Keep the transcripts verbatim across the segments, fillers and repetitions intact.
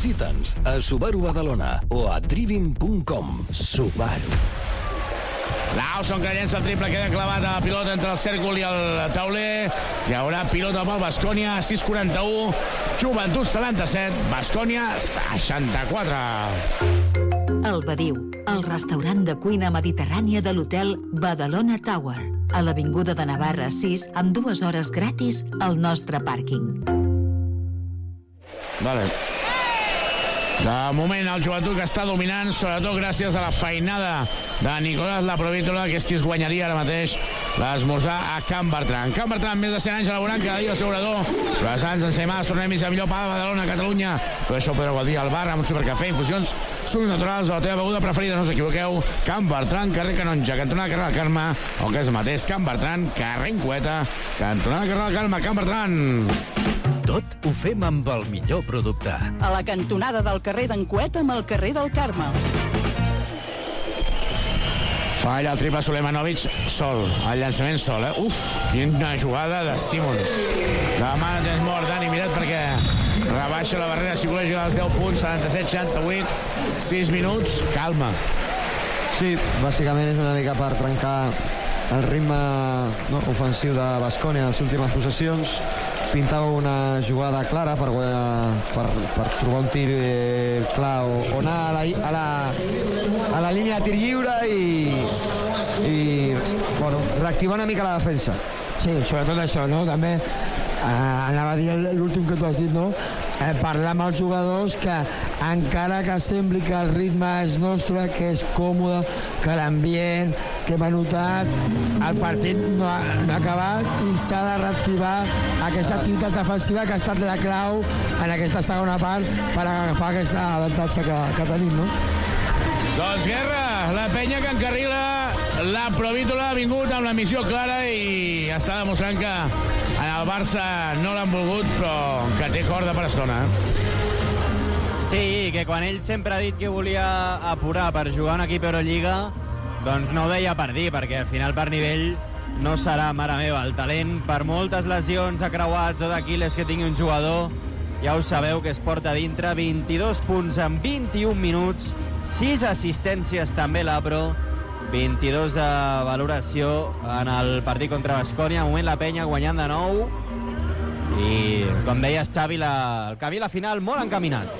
Visita'ns a Subaru Badalona o a driving punt com. Subaru. Lawson que llença el triple, queda clavat a la pilota entre el cèrcol i el tauler. Hi haurà pilota pel Baskonia, sis quaranta-u, Joventut setanta-set, Baskonia seixanta-quatre. El Badiu, el restaurant de cuina mediterrània de l'hotel Badalona Tower, a l'avinguda de Navarra sis, amb dues hores gratis al nostre pàrquing. Vale. De moment el Joventut que està dominant, sobretot gràcies a la feinada de Nicolás Laprovítola, que és qui es guanyaria ara mateix l'esmorzar a Can Bertran. Can Bertran, més de cent anys elaborant cada dia assegurador. Croissants, ensaïmades, tornem a millor pa de Badalona, Catalunya. Tot això ho podreu gaudir al bar amb un supercafè, infusions, sucs naturals o la teva beguda preferida. No us equivoqueu. Can Bertran, carrer Canonja, cantonada carrer del Carme, o que és el mateix, Can Bertran, carrer Encueta, cantonada carrer del Carme, Can Bertran. Tot ho fem amb el millor producte. A la cantonada del carrer d'Encueta amb el carrer del Carme. Falla el triple Sulemanovic sol, el llançament sol, eh? Uf, quina jugada de Simons. Demana tens mort, Dani, mira't perquè rebaixa la barrera psicològica dels deu punts, setanta-set seixanta-vuit, sis minuts, calma. Sí, bàsicament és una mica per trencar el ritme no, ofensiu de Baskonia en les últimes possessions. Pintava una jugada clara per, per, per trobar un tir eh, clar o, o anar a la, a, la, a la línia de tir lliure i, i bueno, reactivar una mica la defensa. Sí, sobretot això, no? També eh, anava a dir l'últim que tu has dit, no? Eh, parlar amb els jugadors que encara que sembli que el ritme és nostre, que és còmode, que l'ambient que hem notat, el partit no ha, no ha acabat i s'ha de reactivar aquesta activitat defensiva que ha estat la clau en aquesta segona part per agafar aquest avantatge que, que tenim, no? Doncs Guerra, la penya que encarrila la Provítola ha vingut amb la missió clara i està demostrant que en el Barça no l'han volgut, però que té corda per estona. Sí, que quan ell sempre ha dit que volia apurar per jugar un equip Eurolliga, doncs no ho deia per dir, perquè al final per nivell no serà, mare meva, el talent per moltes lesions acreuats o d'Aquiles que tingui un jugador, ja ho sabeu que es porta dintre, vint-i-dos punts en vint-i-un minuts, sis assistències també l'Apro, vint-i-dos de valoració en el partit contra Baskonia. De moment la penya guanyant de nou i, com deies, Xavi, la, el camí a la final molt encaminat.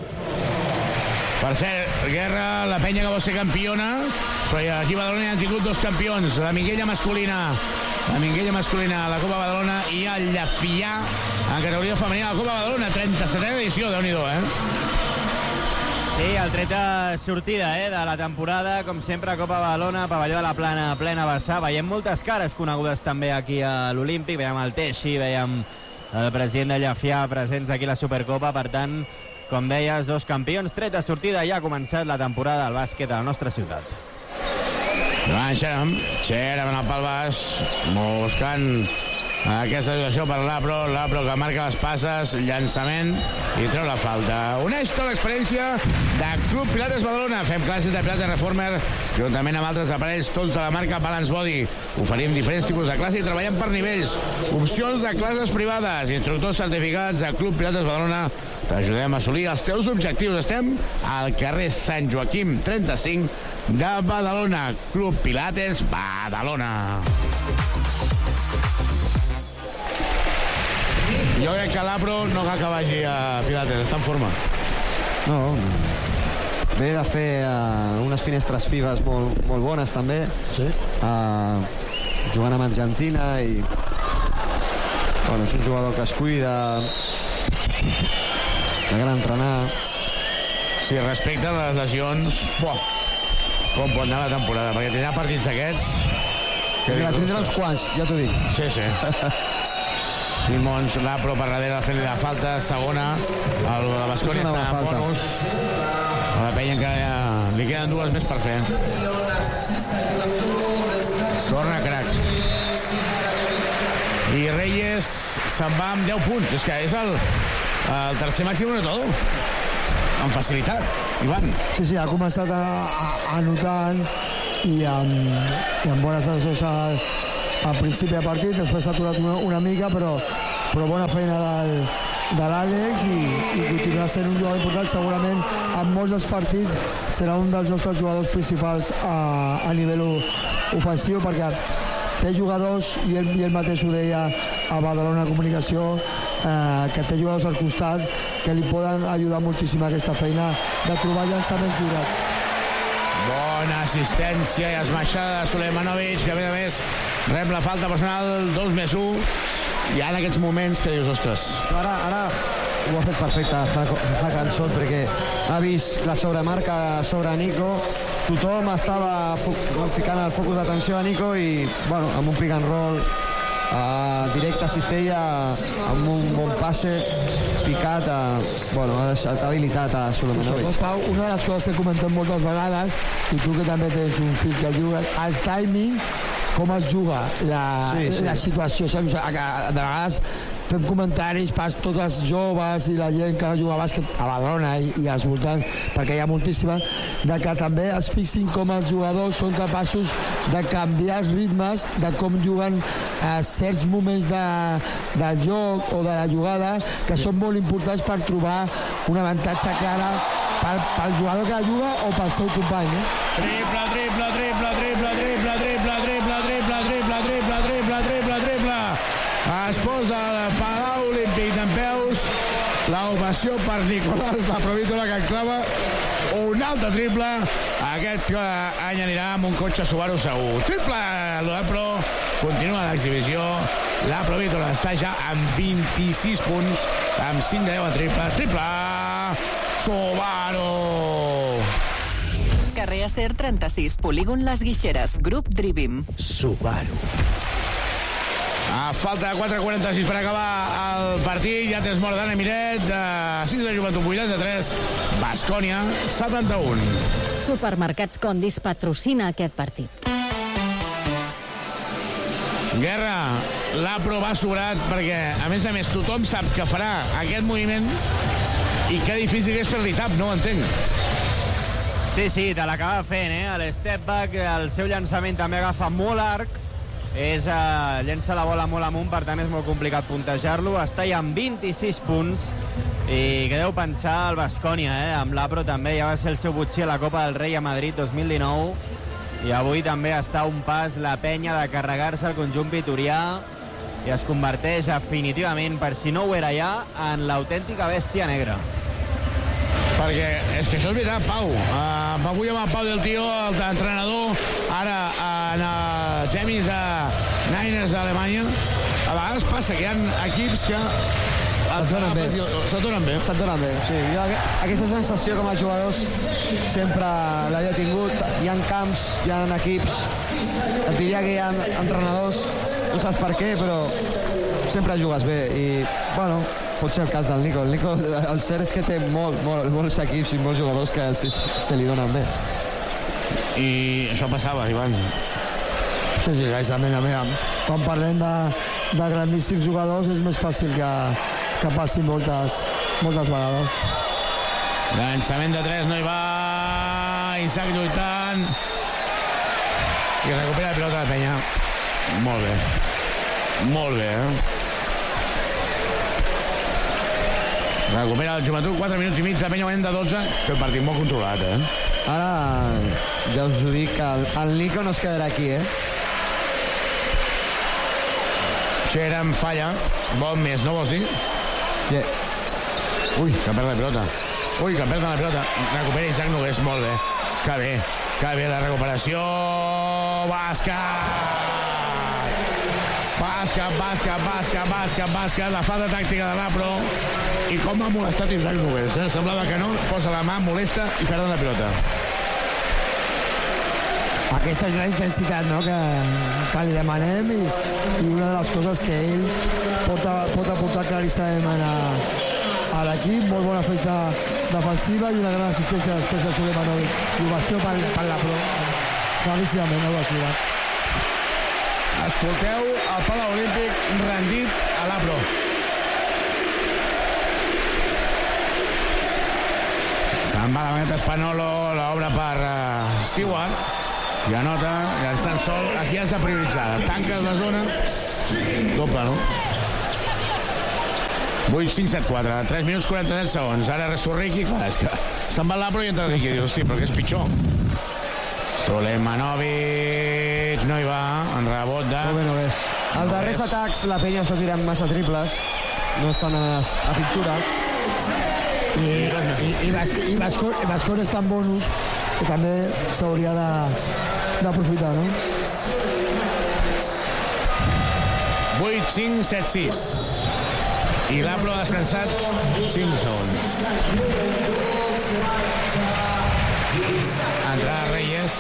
Per cert, Guerra, la penya que vol ser campiona, però aquí a Badalona hi han tingut dos campions, la Minguella masculina, la Minguella masculina a la Copa Badalona i el Llafià en categoria femenina a la Copa Badalona, trenta-setena edició, Déu-n'hi-do, eh? Sí, el tret de sortida eh, de la temporada, com sempre, Copa Badalona, pavelló de la Plana, plena vessar. Veiem moltes cares conegudes també aquí a l'Olímpic, veiem el Teixi, veiem el president de Llafià presents aquí a la Supercopa, per tant, com deies, dos campions, tret de sortida, ja ha començat la temporada del bàsquet a la nostra ciutat. Joan Xerem, Xerem en el pal baix, buscant aquesta situació per l'Apro, l'Apro que marca les passes, llançament i treu la falta. Uneix tota l'experiència de Club Pilates Badalona. Fem classes de Pilates Reformer juntament amb altres aparells, tots de la marca Balance Body. Oferim diferents tipus de classes i treballem per nivells. Opcions de classes privades, instructors certificats de Club Pilates Badalona. T'ajudem a assolir els teus objectius. Estem al carrer Sant Joaquim trenta-cinc de Badalona. Club Pilates Badalona. Jo crec que l'Apro no cal que vagi a Pilates, està en forma. No, ve de fer uh, unes finestres FIBAs molt, molt bones també, sí. uh, jugant amb Argentina i bueno, és un jugador que es cuida, de gran entrenar. Sí, respecte a les lesions, buah, com pot anar la temporada, perquè tindrà partits d'aquests... Que la tindrà uns quants, ja t'ho dic. Sí, sí. Simons, l'Apro per darrere fent-li la falta, segona, el de Baskonia està en bonus, a la penya que ja, li queden dues més per fer. Torna crac. I Reyes se'n va amb deu punts, és que és el, el tercer màxim de tot, amb facilitat, Ivan. Sí, sí, ha començat a, a, a anotant i amb, i amb bones sensacions al, al principi de partit, després s'ha aturat una, una mica, però, però bona feina del, de l'Àlex i, i continuarà sent un jugador important. Segurament en molts dels partits serà un dels nostres jugadors principals a, a nivell ofensiu, perquè té jugadors, i ell, i ell mateix ho deia a Badalona Comunicació, eh, que té jugadors al costat que li poden ajudar moltíssim a aquesta feina de trobar llançaments lliurats. Bona assistència i esmaixada de Sulejmanovic, que a més a més rep la falta personal, dos més u, i ara en aquests moments que dius, ostres. Ara, ara ho ha fet perfecte Hakan Sol, perquè ha vist la sobremarca sobre Nico, tothom estava ficant el focus d'atenció a Nico i, bueno, amb un pick and roll uh, directe a cistella, amb un bon passe picat, uh, bueno, ha deixat habilitat a Sulejmanovic. Pau, una de les coses que comentem moltes vegades, i tu que també tens un fill que jugues, el timing, com es juga la, sí, sí. la situació, saps? De vegades fem comentaris pas tots els joves i la gent que juga a bàsquet a Badalona i, i als voltants, perquè hi ha moltíssima, de que també es fixin com els jugadors són capaços de canviar els ritmes de com juguen a certs moments de, del joc o de la jugada, que són molt importants per trobar un avantatge clara pel, pel jugador que juga o pel seu company. Eh? Triple, triple, triple, triple, triple, triple, triple, triple, triple, triple, triple, triple, triple. Es posa el Palau Olímpic d'en peus. L'ovació per Nicolás la Provítola, que clava un altre triple. Aquest any anirà amb un cotxe Subaru segur. Triple! L'Apro continua l'exhibició. La Provítola està ja amb vint-i-sis punts, amb cinc de deu a triples. Triple! Subaru! Carrer Acer trenta-sis, polígon Les Guixeres, grup Drivim. Subaru. A falta de quatre quaranta-sis per acabar el partit, ja tens mort d'Anna Miret, uh, sis de Joventut vuitanta-tres, Baskonia setanta-un. Supermercats Condis patrocina aquest partit. Guerra, l'Apro va sobrat perquè, a més a més, tothom sap que farà aquest moviment i que difícil és fer-li tap, no ho entenc. Sí, sí, te l'acaba fent, eh? El step back, el seu llançament també agafa molt arc, és, uh, llença la bola molt amunt, per tant és molt complicat puntejar-lo. Està ja amb vint-i-sis punts i què deu pensar el Baskonia, eh? Amb l'Apro també, ja va ser el seu butxí a la Copa del Rei a Madrid dos mil dinou i avui també està a un pas la penya de carregar-se el conjunt vitorià i es converteix definitivament, per si no ho era ja, en l'autèntica bèstia negra. Perquè és que això és veritat, Pau. Uh, avui amb el Pau del Tio, l'entrenador, ara en els Gemis de Niners d'Alemanya, a vegades passa que hi ha equips que se't donen bé. Se't donen bé. Se't donen bé, sí. Jo aquesta sensació com a jugadors sempre l'havia tingut. Hi ha camps, hi ha equips, et diria que hi ha entrenadors, no saps per què, però sempre jugues bé i, bueno, pot ser el cas del Nico. El Nico, el cert és que té molt, molt, molts equips i molts jugadors que se, se li donen bé. I això passava, Ivan. Sí, sí, exactament. Quan parlem de, de grandíssims jugadors és més fàcil que, que passi moltes, moltes vegades. Llançament de tres, no hi va. Isaac lluitant. I recupera la pilota de penya. Molt bé. Molt bé, eh? Recupera el Joventut, quatre minuts i mig, de penya de dotze, que el partit molt controlat, eh? Ara ja us ho dic, que el, el Nico no es quedarà aquí, eh? Xerem falla, bon més, no vols dir? Yeah. Ui, que perd la pilota. Ui, que perd la pilota. Recupera Isaac Nogués, molt bé. Que bé, que bé la recuperació. Bàsquet! Bàsquet, bàsquet, bàsquet, bàsquet, bàsquet, la falta tàctica de l'Apro. I com ha molestat Isaac Nogués, eh? Semblava que no, posa la mà, molesta i perd la pilota. Aquesta és la intensitat, no?, que, que li demanem i, i una de les coses que ell pot, pot aportar claríssimament a, a l'equip. Molt bona feina defensiva i una gran assistència després de Sulejmanovic. I ovació per, per l'Apro. Claríssimament, ovació. Escolteu el Palau Olímpic rendit a l'Apro. Se'n va la maneta Spanolo, l'obra per uh, Stewart. I anota, ja estan sol. Aquí has de prioritzar. Tanques la zona. Doble, no? vuit cinc set quatre, tres minuts quaranta-set segons. Ara ressurt Riqui, clar, és que se'n va l'Apro i entra Riqui. Dius, hosti, però què és pitjor? Solemanovic no hi va, en rebot de... Molt bé, no és. Els darrers atacs, la penya està tirant massa triples, no estan a, a pintura. I, i, i, i Bascón està en bonus, que també s'hauria d'aprofitar, no? vuit cinc set sis. I l'Apro ha descansat cinc segons. Entrada Reyes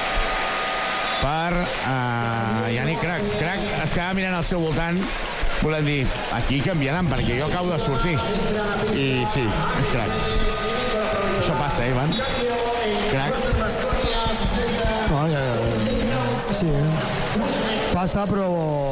per uh, Yannick Crac. Crac es quedava mirant al seu voltant, volem dir, aquí canviaran perquè jo acabo de sortir. I sí, és Crac. Això passa, eh, Ivan? Crac. Oh, ja, ja. Sí, passa, però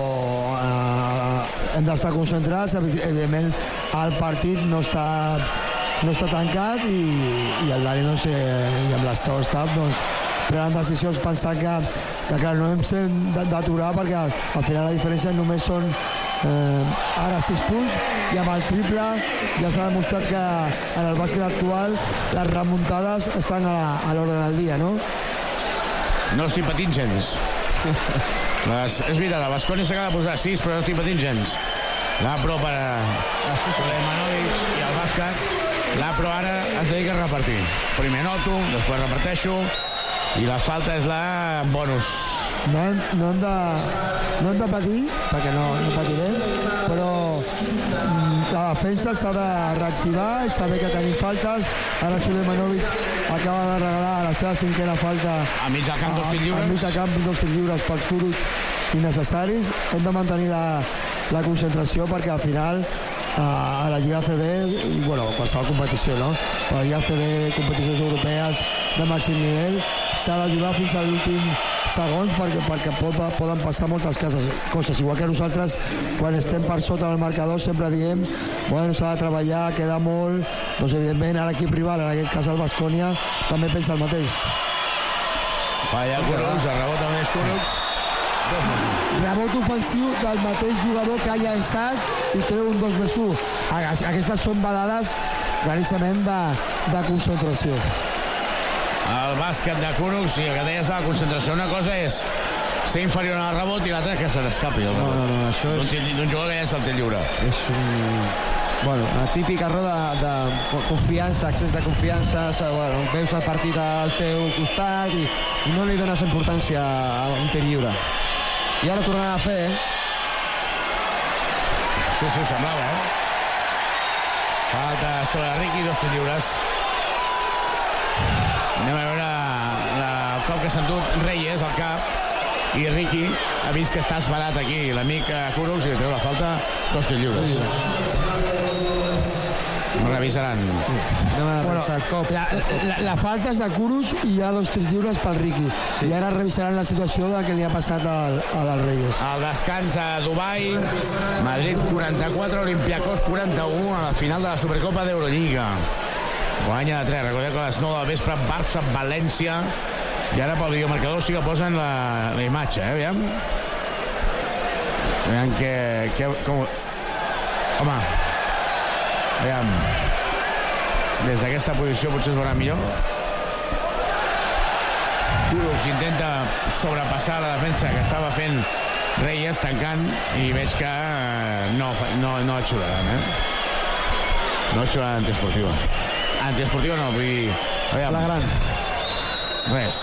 uh, hem d'estar concentrats. Evidentment, el partit no està no està tancat i, i el Dani, doncs, eh, i amb l'Estau Staff, doncs, prenen decisions pensant que, que clar, no hem d'aturar perquè al, al final la diferència només són eh, ara sis punts i amb el triple ja s'ha demostrat que en el bàsquet actual les remuntades estan a, a l'ordre del dia, no? No estic patint gens. Les, és veritat, el Basconi s'acaba de posar sis, però no estic patint gens. L'Apro per a Solemanovic i el bàsquet. L'Apro ara es dedica a repartir. Primer noto, després reparteixo, i la falta és la bonus. No hem, no hem, de, no hem de patir, perquè no, no patirem, però la defensa s'ha de reactivar, saber que tenim faltes. Ara Solemanovic acaba de regalar la seva cinquena falta a mig del camp, dos tirs lliures. A mig del camp, dos tirs lliures pels Kurucs innecessaris. Hem de mantenir la, la concentració perquè al final a la Lliga A C B, i bueno, qualsevol competició, no? Però la Lliga A C B, competicions europees de màxim nivell, s'ha de jugar fins a l'últim segons perquè, perquè pot, poden passar moltes cases, coses. Igual que nosaltres, quan estem per sota del marcador, sempre diem, bueno, s'ha de treballar, queda molt. Doncs, evidentment, a l'equip rival, en aquest cas el Baskonia, també pensa el mateix. Falla Kurucs, el rebot també és Kurucs. Rebot ofensiu del mateix jugador que ha llançat i treu un dos més u. Aquestes són badades claríssimament de, de concentració. El bàsquet de Kurucs, i el que deies de la concentració, una cosa és ser inferior al rebot i l'altra que se t'escapi el rebot. No, no, no, això és... D'un jugador que llença el tir lliure. És un... Bueno, la típica roda de, de confiança, accés de confiança, bueno, veus el partit al teu costat i, i no li dones importància a un tir lliure. I ara tornarà a fer, eh? Sí, sí, ho semblava, eh? Falta sobre Riqui, dos tirs lliures. Anem a veure la, el cop que s'ha endut Reyes al cap i Riqui ha vist que està esperat aquí l'amic Kurucs i li treu la falta, dos tirs lliures. Em revisaran. Bueno, la, la, la falta és de Kurucs i hi ha dos tirs lliures pel Riqui. Sí. I ara revisaran la situació de què li ha passat al, al Reyes. El descans a Dubai, Madrid quaranta-quatre, Olympiacos quaranta-u a la final de la Supercopa d'Eurolliga. Guanya de tres, recordeu que a les nou del vespre Barça-València, i ara pel videomarcador sí que posen la, la imatge, eh, aviam. Aviam que... que com... Home, aviam, des d'aquesta posició potser es veurà millor. Kurucs intenta sobrepassar la defensa que estava fent Reyes tancant i veig que no, no, no ajudaran, eh? No ajudaran antiesportiva. Antiesportiva no, vull dir... Aviam. La gran. Res.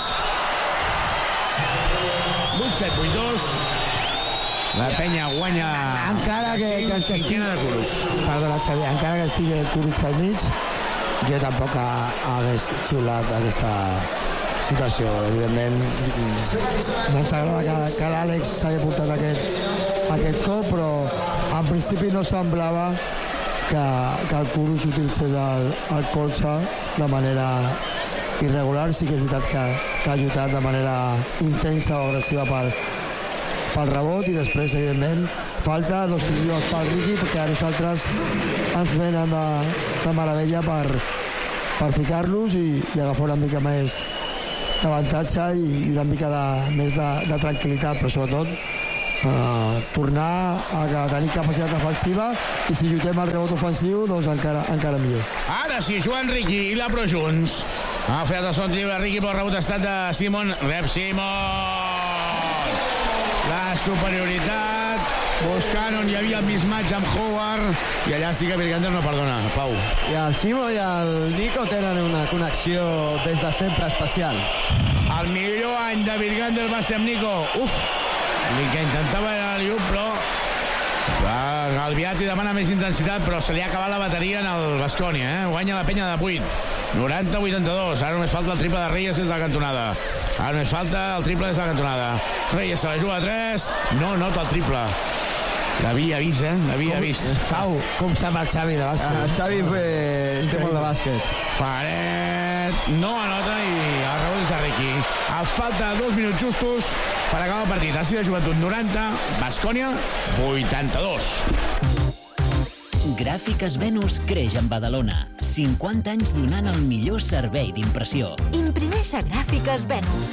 vuit set vuit dos. La penya guanya... Encara que... que, que estigui... de Kurucs. Perdona, Xavier, encara que estigui el Kurucs pel mig, jo tampoc hagués xiulat aquesta situació. Evidentment, no ens agrada que, que l'Àlex s'hagi portat aquest, aquest cop, però en principi no semblava que, que el Kurucs utilitzés el, el colze de manera irregular. Sí que és veritat que, que ha lluitat de manera intensa o agressiva pel, pel rebot i després, evidentment, falta dos tirs pel Riqui perquè a nosaltres ens venen de, de meravella per, per ficar-los i, i agafar una mica més d'avantatge i una mica de, més de, de tranquil·litat, però sobretot uh, tornar a tenir capacitat defensiva, i si lluitem el rebot ofensiu, doncs encara, encara millor. Ara sí, Joan Riqui i Lapro junts. Ha fet el son lliure Riqui, però el rebot ha estat de Simon. Rep Simon! La superioritat, buscant on hi havia el mismatch amb Howard, i allà sí que Virgander no perdona. Pau. I el Simo i el Nico tenen una connexió des de sempre especial. El millor any de Virgander va ser amb Nico. Uf! El que intentava era l'Iup, però el Viati demana més intensitat, però se li ha acabat la bateria en el Baskonia, eh? Guanya la penya de vuit. noranta a vuitanta-dos. Ara només falta el triple de Reyes des de la cantonada. Ara només falta el triple des de la cantonada. Reyes se la juga a tres. No nota el triple. L'havia vist, eh? L'havia vist. Pau, com sap el Xavi de bàsquet? El Xavi eh, té molt de bàsquet. Faret no anota i el rebot és de Riqui. A falta de dos minuts justos per acabar el partit. Així de Joventut noranta, Baskonia vuitanta-dos. Gràfiques Venus creix en Badalona. cinquanta anys donant el millor servei d'impressió. Imprimeix a Gràfiques Venus.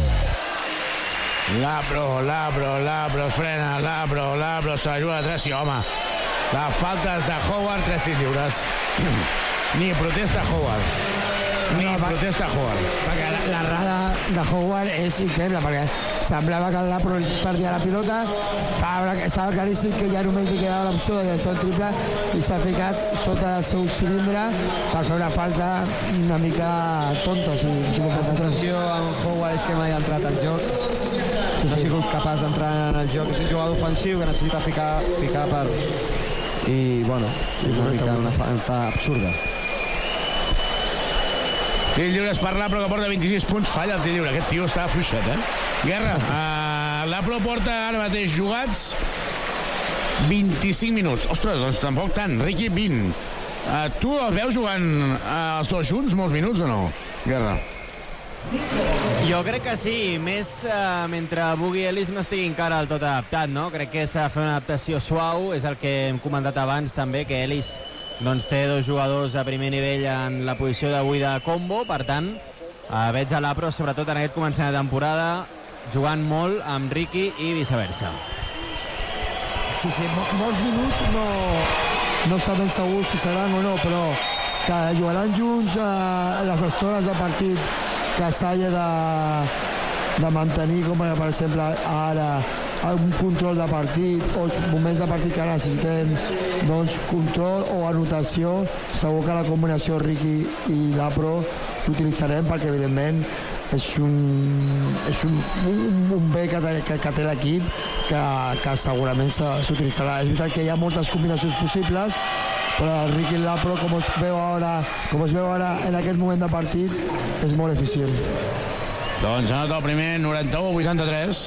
Lapro, Lapro, Lapro, frena, Lapro, Lapro, se la juga de tres, sí, home. La falta és de Howard, tres tirs lliures. Ni protesta Howard. Ni no, protesta Howard. Perquè la, la rada de Howard és increïble, perquè semblava que el Lapro perdia la pilota, estava, estava claríssim que ja només li quedava l'opció de llançar el triple i s'ha ficat sota del seu cilindre per fer una falta una mica tonta. Si, si la concentració amb Howard és que mai ha entrat en joc. Sí, no ha sigut capaç d'entrar en el joc. És un jugador ofensiu que necessita ficar, ficar per... I, bueno, és una mica una falta absurda. Tir lliures per Lapro, que porta vint-i-sis punts. Falla el tir lliure. Aquest tio està fluixet, eh? Guerra. Uh, Lapro porta ara mateix jugats vint-i-cinc minuts. Ostres, doncs tampoc tant. Riqui, vint. Uh, tu el veus jugant uh, els dos junts molts minuts o no? Guerra. Jo crec que sí, més uh, mentre Boogie Ellis no estigui encara del tot adaptat, no? Crec que s'ha de fer una adaptació suau, és el que hem comentat abans també, que Ellis doncs, té dos jugadors a primer nivell en la posició d'avui de combo, per tant, uh, veig a l'Apro, sobretot en aquest començament de temporada, jugant molt amb Riqui i viceversa. Sí, sí, molts minuts no, no sabem segur si seran o no, però que jugaran junts a les estones de partit que s'hagi de, de mantenir, com per exemple ara un control de partit o moments de partit que necessitem doncs, control o anotació. Segur que la combinació Riqui i Lapro l'utilitzarem perquè evidentment és un, és un, un, un bé que, que, que té l'equip que, que segurament s'utilitzarà. És veritat que hi ha moltes combinacions possibles, però el Riqui i Lapro, com es veu ara, com es veu ara en aquest moment de partit, és molt eficient. Doncs anota el primer, noranta-u a vuitanta-tres.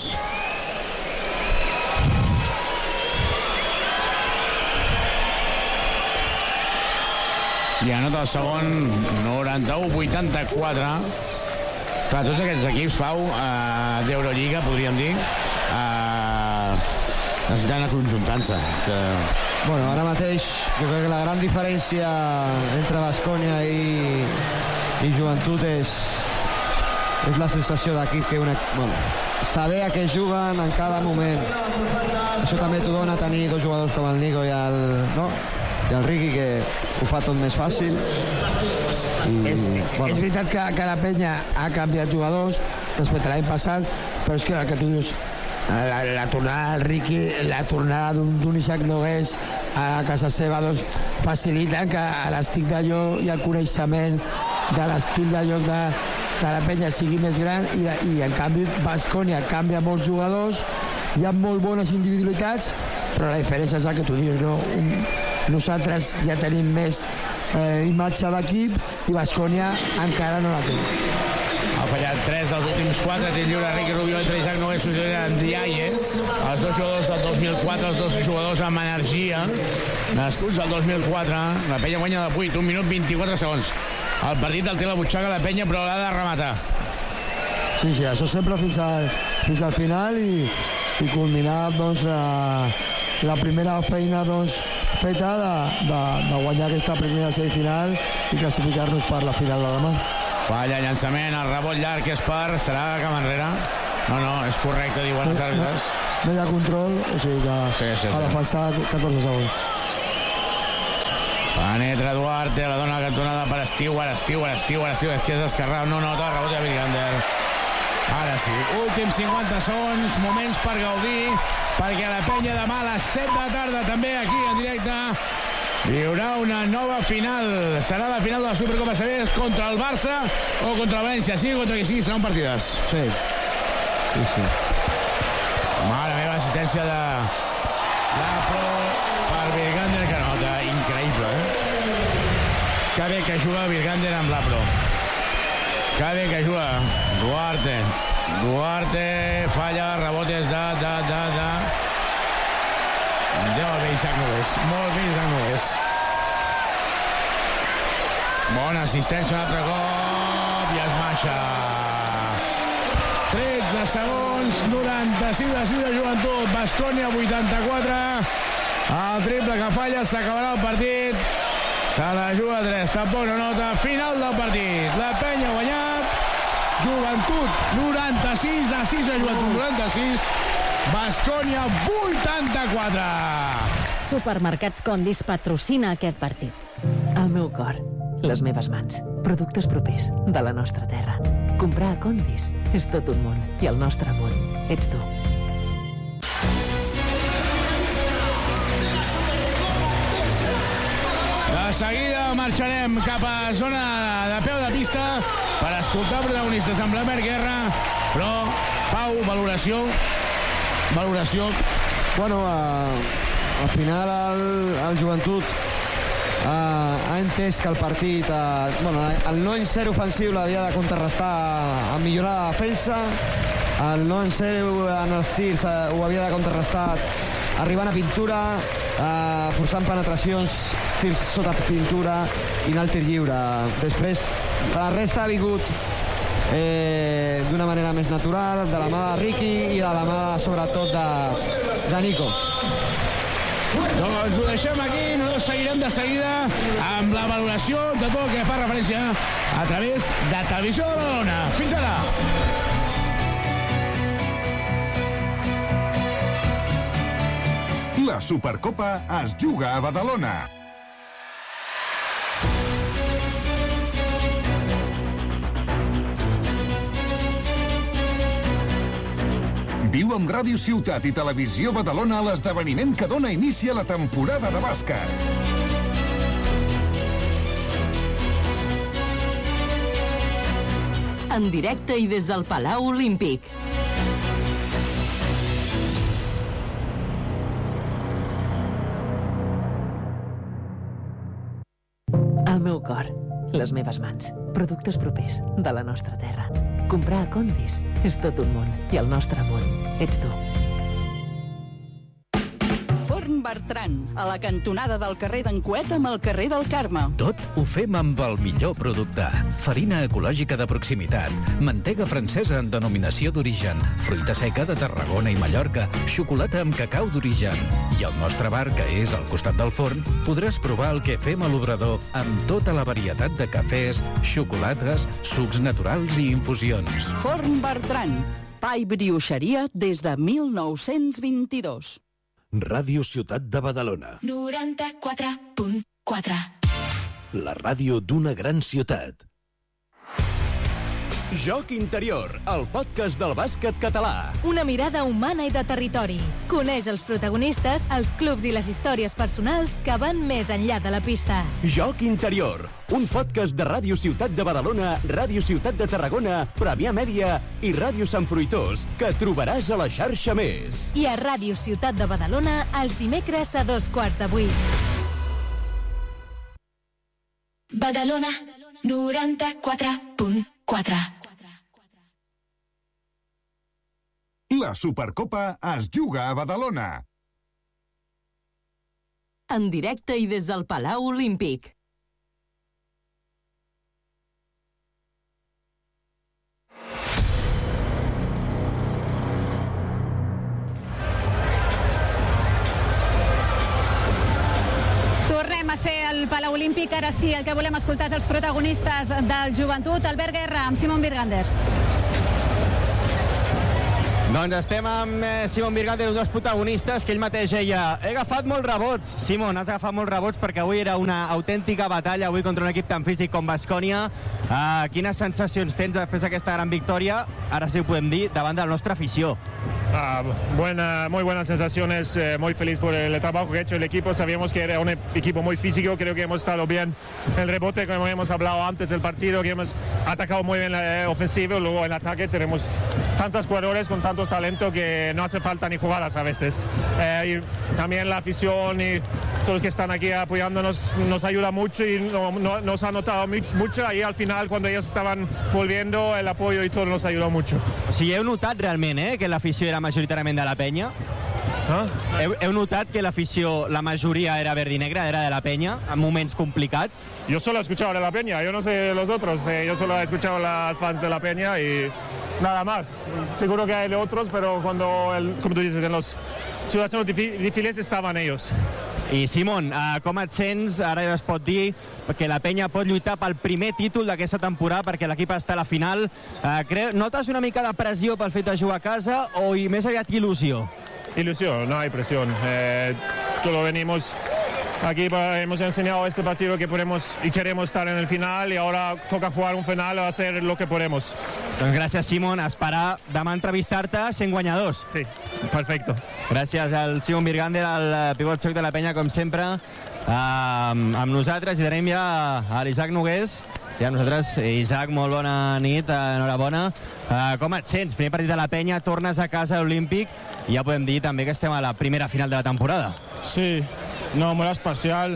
I anota el segon, noranta-u a vuitanta-quatre. Clar, tots aquests equips, Pau, eh, d'Eurolliga, podríem dir, eh, necessiten conjuntar-se. Que... Bueno, ara mateix jo crec que la gran diferència entre Baskonia i, i Joventut és, és la sensació d'equip que una... Bueno, saber a què juguen en cada moment. Això també t'ho dona tenir dos jugadors com el Nico i el, no? I el Riqui, que ho fa tot més fàcil. I, és, bueno. és veritat que, que la penya ha canviat jugadors respecte a l'any passat, però és que el que tu dius, la, la tornada del Riqui, la tornada d'un Isaac Nogués a casa seva, doncs faciliten que l'estic de joc i el coneixement de l'estil de joc de, de la penya sigui més gran, i, i en canvi Baskonia canvia molts jugadors, hi ha molt bones individualitats, però la diferència és el que tu dius, no? Un, nosaltres ja tenim més eh, imatge d'equip i Baskonia encara no la té. Ha fallat tres dels últims quatre, té lliure Riqui Rubio entre Isaac Nogués i Ndiaye. Els dos jugadors del dos mil quatre, els dos jugadors amb energia, nascuts del dos mil quatre. La penya guanya de vuit, un minut vint-i-quatre segons. El partit el té la butxaca la penya, però l'ha de rematar. Sí, sí, això sempre fins al, fins al final i, i culminar doncs, la, la primera feina doncs, feta de, de, de guanyar aquesta primera semifinal i classificar-nos per la final de demà. Falla llançament, el rebot llarg és per, serà cap enrere. No, no, és correcte, diuen els àrbitres. No hi ha control, o sigui que sí, sí, ha de sí. passar catorze segons. Penetra Duarte, la dona la cantonada per Stewart, Stewart, Stewart, Stewart, que és esquerrà, no nota, rebot de Virgander. Ara sí, últims cinquanta segons, moments per gaudir, perquè la penya demà a les set de la tarda, també aquí en directe, hi haurà una nova final. Serà la final de la Supercopa C B contra el Barça o contra el València. Sí, contra qui sigui, seran partides. Sí. Sí, sí. Mare meva, assistència de Lapro per Virgander, que nota. Increïble, eh? Que bé que juga Virgander amb Lapro. Que bé que juga Duarte. Duarte falla, rebotes de, de, de, de... Molt bé, Isaac Nogués. Molt bé, Isaac Nogués. Bona assistència un altre cop i es marxa. tretze segons, noranta-sis de sis de Joventut. Baskonia, vuitanta-quatre. El triple que falla, s'acabarà el partit. Se la juga a tres, tampoc no nota. Final del partit. La penya ha guanyat. Joventut, noranta-sis a sis de Joventut, noranta-sis. Baskonia, vuitanta-quatre. Supermercats Condis patrocina aquest partit. El meu cor, les meves mans, productes propers de la nostra terra. Comprar a Condis és tot un món i el nostre món ets tu. De seguida marxarem cap a zona de peu de pista per escoltar protagonistes amb la Mer Guerra, però, Pau, valoració, valoració. Bueno, uh, al final el, el Joventut uh, ha entès que el partit, uh, bueno, el no en ser ofensiu l'havia de contrarrestar a millorar la defensa, el no en ser en els tirs uh, ho havia de contrarrestar arribant a pintura, uh, forçant penetracions, tirs sota pintura i anar al tir lliure. Després, la resta ha vingut eh, d'una manera més natural, de la mà de Ricky i de la mà, sobretot, de, de Nico. Doncs ho deixem aquí, nosaltres seguirem de seguida amb la valoració de tot el que fa referència a través de Televisió de Badalona. Fins ara! La Supercopa es juga a Badalona. Viu amb Ràdio Ciutat i Televisió Badalona l'esdeveniment que dona inici a la temporada de bàsquet. En directe i des del Palau Olímpic. El meu cor, les meves mans, productes propers de la nostra terra. Comprar a Condis és tot un món i el nostre món ets tu. Forn Bertran, a la cantonada del carrer d'en Cuet amb el carrer del Carme. Tot ho fem amb el millor producte. Farina ecològica de proximitat, mantega francesa en denominació d'origen, fruita seca de Tarragona i Mallorca, xocolata amb cacau d'origen. I al nostre bar, que és al costat del forn, podràs provar el que fem a l'obrador amb tota la varietat de cafès, xocolates, sucs naturals i infusions. Forn Bertran, pa i brioixeria des de mil nou-cents vint-i-dos. Ràdio Ciutat de Badalona. noranta-quatre punt quatre. La ràdio d'una gran ciutat. Joc Interior, el podcast del bàsquet català. Una mirada humana i de territori. Coneix els protagonistes, els clubs i les històries personals que van més enllà de la pista. Joc Interior, un podcast de Ràdio Ciutat de Badalona, Ràdio Ciutat de Tarragona, Premià Mèdia i Ràdio Sant Fruitós, que trobaràs a la xarxa Més. I a Ràdio Ciutat de Badalona, els dimecres a dos quarts de vuit. Badalona, noranta-quatre punt quatre. La Supercopa es juga a Badalona. En directe i des del Palau Olímpic. Tornem a ser al Palau Olímpic. Ara sí, el que volem escoltar és els protagonistes del Joventut. Albert Guerra, amb Simon Virgander. Doncs estem amb eh, Simon Birgander, un dels protagonistes, que ell mateix deia: he agafat molts rebots. Simon, has agafat molts rebots perquè avui era una autèntica batalla, avui contra un equip tan físic com Baskonia. Uh, quines sensacions tens després d'aquesta gran victòria, ara sí ho podem dir, davant de la nostra afició? Ah, buena, muy buenas sensaciones, eh, muy feliz por el trabajo que ha hecho el equipo. Sabíamos que era un equipo muy físico, creo que hemos estado bien en el rebote, como hemos hablado antes del partido, que hemos atacado muy bien la eh, ofensiva, luego en ataque tenemos tantos jugadores con tanto talento que no hace falta ni jugadas a veces. Eh, y también la afición y todos los que están aquí apoyándonos nos ayuda mucho y no, no, nos ha notado mucho. Ahí al final, cuando ellos estaban volviendo, el apoyo y todo nos ayudó mucho. O sigui, heu notat realment eh, que l'afició era majoritàriament de la penya? Ah? Heu, heu notat que l'afició, la majoria era verd i negra, era de la penya, en moments complicats? Yo solo he escuchado de la peña, yo no sé los otros, eh, yo solo he escuchado a las fans de la peña y nada más. Seguro que hay de otros, pero cuando, el, como tú dices, en los situacions difíciles estaven ells. I Simon, uh, com et sents? Ara ja es pot dir que la penya pot lluitar pel primer títol d'aquesta temporada perquè l'equip està a la final. Uh, cre... Notes una mica de pressió pel fet de jugar a casa o i més aviat il·lusió? Ilusión, no hay presión. Eh, todo venimos aquí, hemos enseñado este partido que podemos y queremos estar en el final y ahora toca jugar un final a hacer lo que podemos. Doncs gràcies, Simon. A esperar demà entrevistar-te sent guanyadors. Sí, perfecto. Gràcies al Simon Birgander, al pivot xoc de la penya, com sempre, uh, amb nosaltres. I tenim ja a l'Isaac Nogués. I amb nosaltres, Isaac, molt bona nit, enhorabona. Uh, com et sents? Primer partit de la penya, tornes a casa a l'Olímpic i ja podem dir també que estem a la primera final de la temporada. Sí, no, molt especial.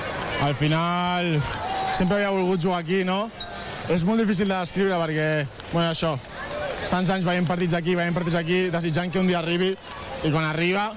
Al final sempre havia volgut jugar aquí, no? És molt difícil de descriure perquè, bueno, això, tants anys veient partits aquí, veient partits aquí, desitjant que un dia arribi, i quan arriba,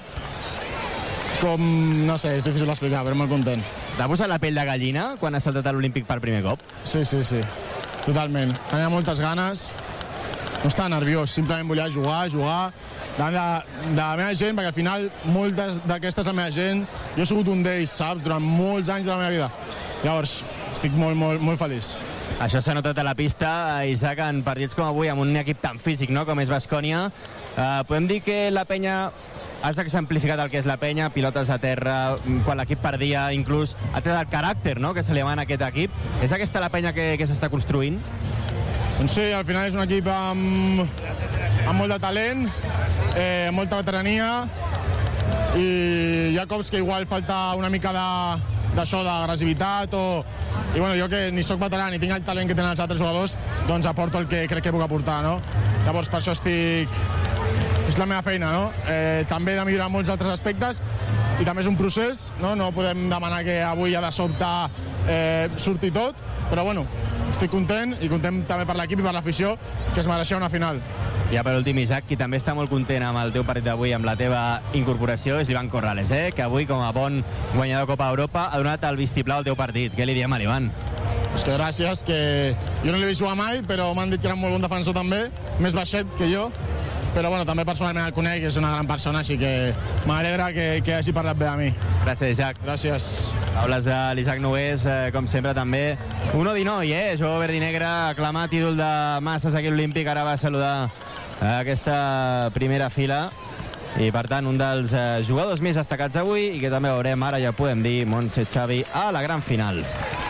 com, no sé, és difícil d'explicar, però molt content. T'ha posat la pell de gallina quan has saltat a l'Olímpic per primer cop? Sí, sí, sí, totalment. Tenia moltes ganes, no estava nerviós, simplement volia jugar, jugar, davant de, de la meva gent, perquè al final moltes d'aquestes la meva gent, jo he sigut un d'ells, saps, durant molts anys de la meva vida. Llavors, estic molt, molt, molt feliç. Això s'ha notat a la pista, Isaac, en partits com avui, amb un equip tan físic, no?, com és Baskonia. Uh, podem dir que la penya, has exemplificat el que és la penya, pilotes a terra, quan l'equip perdia, inclús ha tret el caràcter, no?, que se li demana a aquest equip. És aquesta la penya que, que s'està construint? Doncs sí, al final és un equip amb, amb molt de talent, eh, amb molta veterania, i hi ha cops que igual falta una mica de d'això, d'agressivitat, o... I bueno, jo que ni sóc veterà ni tinc el talent que tenen els altres jugadors, doncs aporto el que crec que puc aportar, no? Llavors, per això estic... És la meva feina, no? Eh, també he de millorar molts altres aspectes, i també és un procés, no? No podem demanar que avui ja de sobte eh, surti tot, però bueno, estic content, i content també per l'equip i per l'afició, que es mereixia una final. Ja per últim, Isaac, qui també està molt content amb el teu partit d'avui, amb la teva incorporació, és l'Ivan Corrales, eh? Que avui, com a bon guanyador de Copa Europa, ha donat el vistiplau al teu partit. Què li diem a l'Ivan? Pues que gràcies, que jo no l'he vist jugar mai, però m'han dit que era un molt bon defensor també, més baixet que jo, però bueno, també personalment el conec, és una gran persona, així que m'alegra que, que hagi parlat bé de mi. Gràcies, Isaac. Gràcies. Paraules de l'Isaac Nogués, eh, com sempre també. Un odinoi, eh? Jugador verd i negre, aclamat ídol de masses aquí a l'Olímpic, ara va saludar aquesta primera fila, i per tant un dels eh, jugadors més destacats avui, i que també veurem ara, ja podem dir, Montse Xavi a la gran final.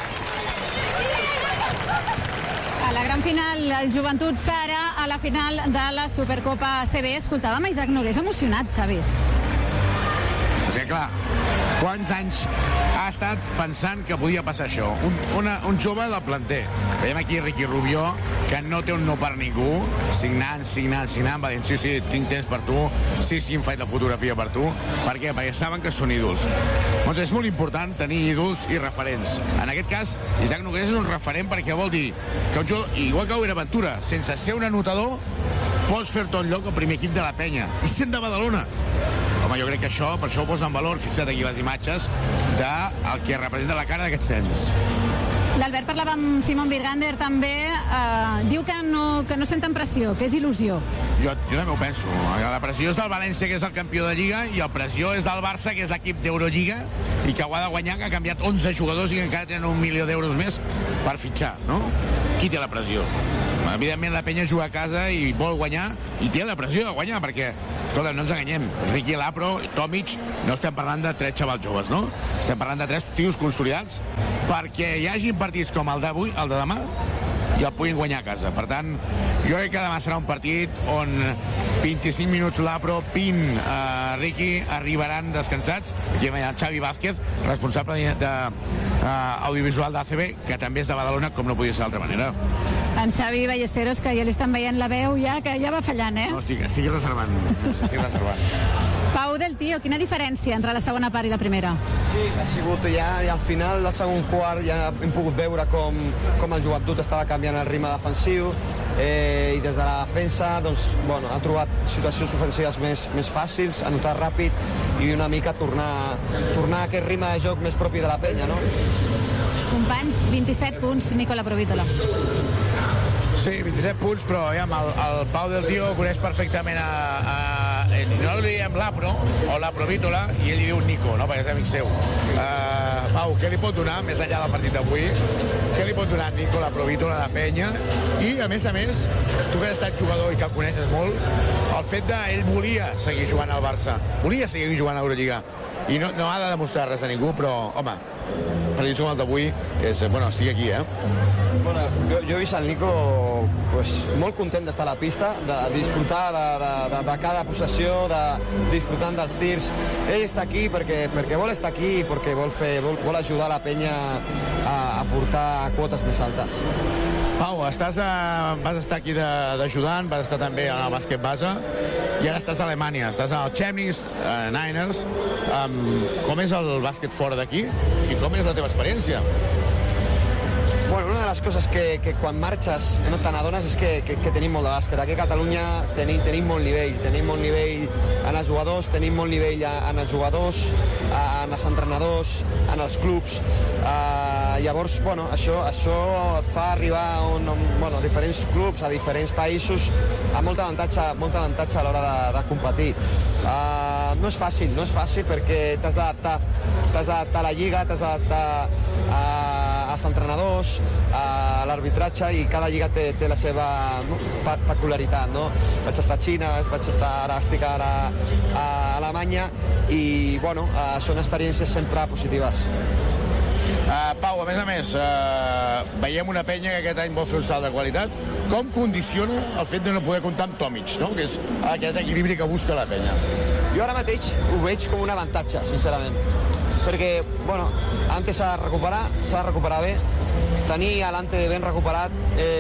A la gran final, el Joventut serà a la final de la Supercopa A C B. Escoltàvem a Isaac Nogués emocionat, Xavi. Perquè, clar, quants anys ha estat pensant que podia passar això? Un, una, un jove del planter. Veiem aquí Ricky Rubió, que no té un no per ningú, signant, signant, signant, va dir, sí, sí, tinc temps per tu, sí, sí, em faig la fotografia per tu. Per què? Perquè saben que són ídols. Doncs és molt important tenir ídols i referents. En aquest cas, Isaac Nogués és un referent perquè vol dir que un jove, igual que Bonaventura, sense ser un anotador, pots fer-te un lloc al primer equip de la penya. I sent de Badalona. Home, jo crec que això, per això ho posa en valor, fixa't aquí les imatges, del que representa la cara d'aquests nens. L'Albert parlava amb Simon Birgander també, eh, diu que no, que no senten pressió, que és il·lusió. Jo, jo també ho penso. La pressió és del València, que és el campió de Lliga, i la pressió és del Barça, que és l'equip d'Eurolliga, i que ho ha de guanyar, que ha canviat onze jugadors i que encara tenen un milió d'euros més per fitxar, no? Qui té la pressió? evidentment la penya juga a casa i vol guanyar, i té la pressió de guanyar, perquè, escolta, no ens enganyem, Ricky Lapro, Tomic, no estem parlant de tres xavals joves, no? Estem parlant de tres tios consolidats perquè hi hagin partits com el d'avui, el de demà, i el puguin guanyar a casa. Per tant, jo crec que demà serà un partit on vint-i-cinc minuts Lapro, vint eh, Ricky arribaran descansats. Aquí hi ha Xavi Vázquez, responsable de, de uh, audiovisual d'A C B, que també és de Badalona, com no podia ser d'altra manera. En Xavi Ballesteros, que ja li estan veient la veu, ja que ja va fallant, eh? No, estic, estic reservant. Estic reservant. Pau del Tio, quina diferència entre la segona part i la primera? Sí, ha sigut ja, ja al final del segon quart ja hem pogut veure com, com el Joventut estava canviant el ritme defensiu eh, i des de la defensa doncs, bueno, ha trobat situacions ofensives més, més fàcils, ha notat ràpid i una mica tornar, tornar a aquest ritme de joc més propi de la penya, no? Companys, vint-i-set punts, Nicola Provítola. Sí, vint-i-set punts, però ja, el, el Pau del Tio coneix perfectament a, a, a no li diem Lapro o la Provítola i ell li diu Nico, no? Perquè és amic seu. Uh, Pau, què li pot donar, més enllà del partit d'avui, què li pot donar Nico, la Provítola de Penya? I, a més a més, tu que has estat jugador i que el coneixes molt, el fet de ell volia seguir jugant al Barça, volia seguir jugant a Eurolliga, i no, no ha de demostrar res a ningú, però, home, per dir-ho com el d'avui, és, bueno, estic aquí, eh? Bueno, jo, jo he vist el Nico pues, molt content d'estar a la pista, de disfrutar de, de, de, de cada possessió, de disfrutant dels tirs. Ell està aquí perquè, perquè vol estar aquí i perquè vol, fer, vol, vol ajudar la penya a, a portar quotes més altes. Pau, estàs a, vas estar aquí d'ajudant, vas estar també al bàsquet base i ara estàs a Alemanya, estàs al Chemnitz uh, Niners. Um, com és el bàsquet fora d'aquí i com és la teva experiència? Bueno, una de les coses que, que quan marxes no te n'adones és que, que, que tenim molt de bàsquet. Aquí a Catalunya tenim, tenim molt nivell, tenim molt nivell en els jugadors, tenim molt nivell en els jugadors, en els entrenadors, en els clubs. Uh, llavors, bueno, això, això et fa arribar a, un, bueno, a diferents clubs, a diferents països, amb molt avantatge, molt avantatge a l'hora de, de competir. Uh, no és fàcil, no és fàcil perquè t'has d'adaptar, t'has d'adaptar a la lliga, t'has d'adaptar a, als entrenadors, a l'arbitratge, i cada lliga té, té la seva no, peculiaritat, no? Vaig estar a Xina, vaig estar, ara estic ara a Alemanya i, bueno, uh, són experiències sempre positives. Uh, Pau, a més a més, uh, veiem una penya que aquest any vol fer un salt de qualitat. Com condiciona el fet de no poder comptar amb Tomic, no? Que és aquest equilibri que busca la penya? Jo ara mateix ho veig com un avantatge, sincerament. Perquè, bueno, Ante s'ha de recuperar, s'ha de recuperar bé. Tenir l'Ante ben recuperat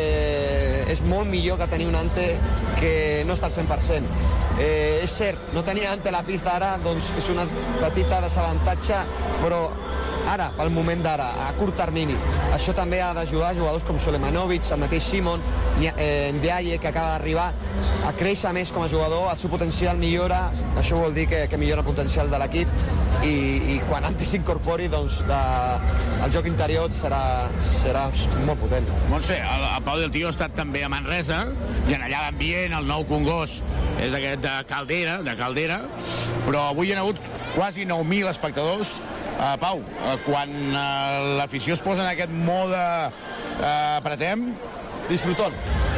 eh, és molt millor que tenir un Ante que no està al cent per cent. Eh, és cert, no tenir Ante a la pista ara doncs és una petita desavantatge, però ara, pel moment d'ara, a curt termini. Això també ha d'ajudar jugadors com Solemanovic, el mateix Simon, eh, Ndiaye, que acaba d'arribar, a créixer més com a jugador, el seu potencial millora, això vol dir que, que millora el potencial de l'equip, i, i quan Ante s'incorpori, doncs, de, el joc interior serà, serà molt potent. Montse, el, el Pau del Tio ha estat també a Manresa, i en allà l'ambient, el nou Congost, és d'aquest de Caldera, de Caldera, però avui hi ha hagut quasi nou mil espectadors. Uh, Pau, uh, quan uh, l'afició es posa en aquest mode uh, apretem... Disfrutón.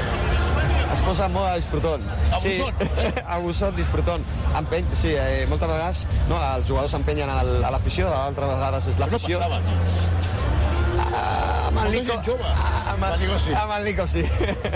Es posa en mode disfrutón. Abusón. Sí, abusón, disfrutón. Empeny, sí, eh, moltes vegades no, els jugadors empenyen a l'afició, d'altres vegades és l'afició. No passava, no? Uh, amb el Nico... Jove. Amb el Nico sí. Amb el Nico sí.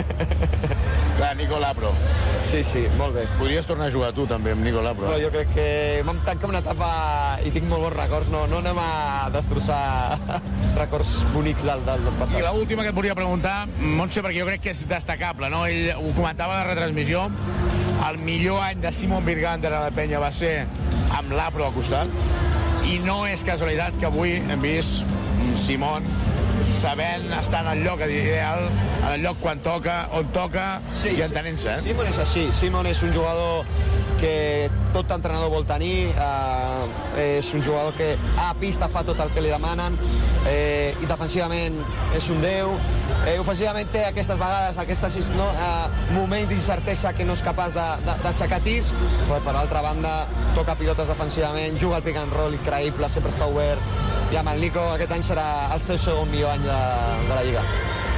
Clar, Nico Lapro. Sí, sí, molt bé. Podries tornar a jugar tu també amb Nico Lapro. No, jo crec que vam tancar una etapa i tinc molt bons records. No, no anem a destrossar records bonics del, del, del passat. I l'última que et volia preguntar, Montse, perquè jo crec que és destacable, no? Ell ho comentava a la retransmissió, el millor any de Simon Birgander a la penya va ser amb Lapro al costat, i no és casualitat que avui hem vist Simon sabent estar en el lloc ideal, en el lloc quan toca, on toca, sí, i entenent-se. Eh? Simon és així. Simon és un jugador que tot entrenador vol tenir, eh, és un jugador que a pista fa tot el que li demanen, eh, i defensivament és un déu, eh, ofensivament té aquestes vegades, aquests no, eh, moments d'incertesa que no és capaç d'aixecar tirs, però per altra banda toca pilotes defensivament, juga al pick and roll increïble, sempre està obert, i amb el Nico aquest any serà el seu segon millor any de, de la Lliga.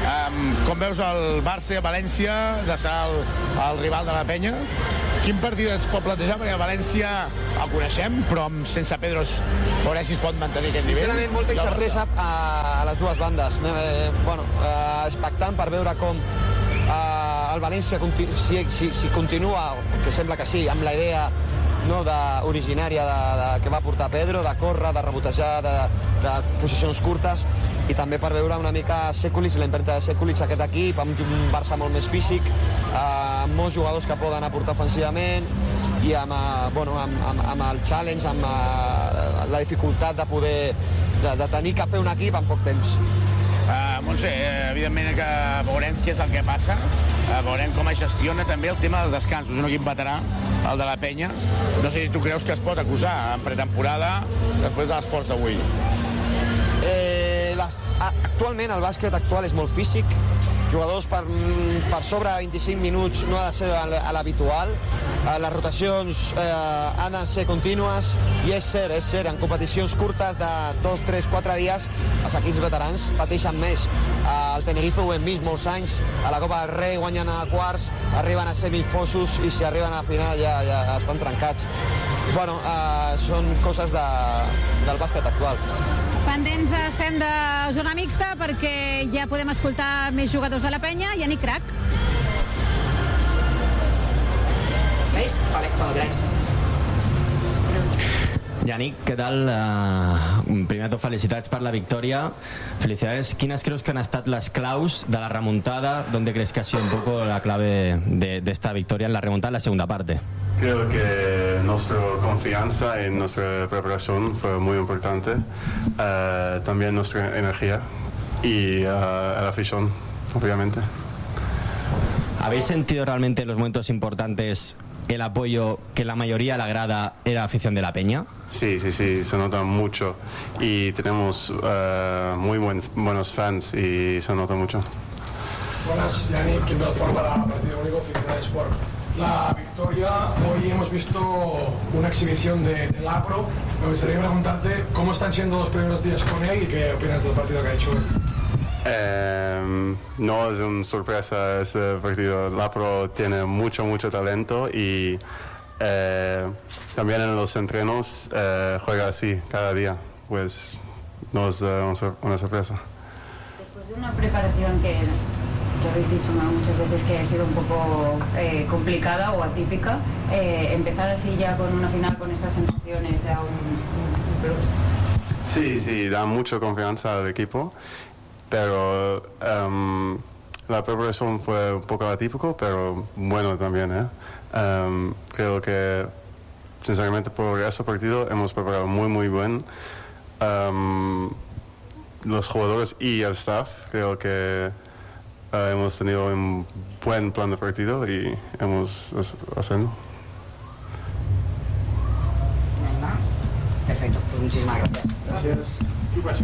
Um, com veus el Barça i València, de ser el, el rival de la Penya? Quin partit ens pot plantejar? Perquè a València el coneixem, però sense Pedros veurem si es pot mantenir aquest nivell. Sincerament, molta incertesa a, a les dues bandes. Eh, bueno, eh, expectant per veure com eh, el València, si, si, si continua, que sembla que sí, amb la idea no, de, originària de, de, que va portar Pedro, de córrer, de rebotejar, de, de posicions curtes, i també per veure una mica Sekulic, la impremta de Sekulic, aquest equip, amb un Barça molt més físic, eh, amb molts jugadors que poden aportar ofensivament, i amb, eh, bueno, amb, amb, amb el challenge, amb eh, la dificultat de poder de, de tenir que fer un equip en poc temps. Uh, Montse, evidentment que veurem què és el que passa, uh, veurem com es gestiona també el tema dels descansos. Un equip veterà, el de la Penya. No sé si tu creus que es pot acusar en pretemporada després de l'esforç d'avui. Eh, les, actualment el bàsquet actual és molt físic, jugadors per, per sobre vint-i-cinc minuts no ha de ser a l'habitual, les rotacions eh, han de ser contínues, i és cert, és cert, en competicions curtes de dos, tres, quatre dies els equips veterans pateixen més. El Tenerife ho hem vist molts anys, a la Copa del Rei guanyen a quarts, arriben a semifosos i si arriben a final ja, ja estan trencats. Bueno, eh, són coses de, del bàsquet actual. Pendents estem de zona mixta perquè ja podem escoltar més jugadors de la Penya. Yannick Crac. ¿Estáis? Vale, cuando queráis. Yannick, què tal? Uh, primer de tot, felicitats per la victòria. Felicidades. Quines creus que han estat les claus de la remontada? ¿Dónde crees que ha sido un poco la clave de, de esta victoria en la remontada en la segunda parte? Creo que nuestra confianza en nuestra preparación fue muy importante, uh, también nuestra energía y uh, la afición, obviamente. ¿Habéis sentido realmente en los momentos importantes el apoyo que la mayoría de la grada era afición de la Peña? Sí, sí, sí, se nota mucho y tenemos uh, muy buen, buenos fans y se nota mucho. Buenas, Yannick, Quim Belfort para Partido Único, Oficina de Sport. La victoria, hoy hemos visto una exhibición de, de Lapro. Me gustaría preguntarte cómo están siendo los primeros días con él y qué opinas del partido que ha hecho hoy. Eh, no es una sorpresa este partido. Lapro tiene mucho, mucho talento y eh, también en los entrenos eh, juega así cada día. Pues no es uh, una sorpresa. Después de una preparación que... que habéis dicho ¿no? muchas veces que ha sido un poco eh, complicada o atípica, eh, empezar así ya con una final con estas sensaciones da un, un plus. Sí, sí, da mucha confianza al equipo, pero um, la preparación fue un poco atípico, pero bueno también. ¿eh? Um, creo que, sinceramente, por ese partido hemos preparado muy, muy bien. Um, los jugadores y el staff, creo que Uh, hemos tenido un buen plan de partido y hemos haciendo. Perfecto, pues muchísimas gracias. Gracias.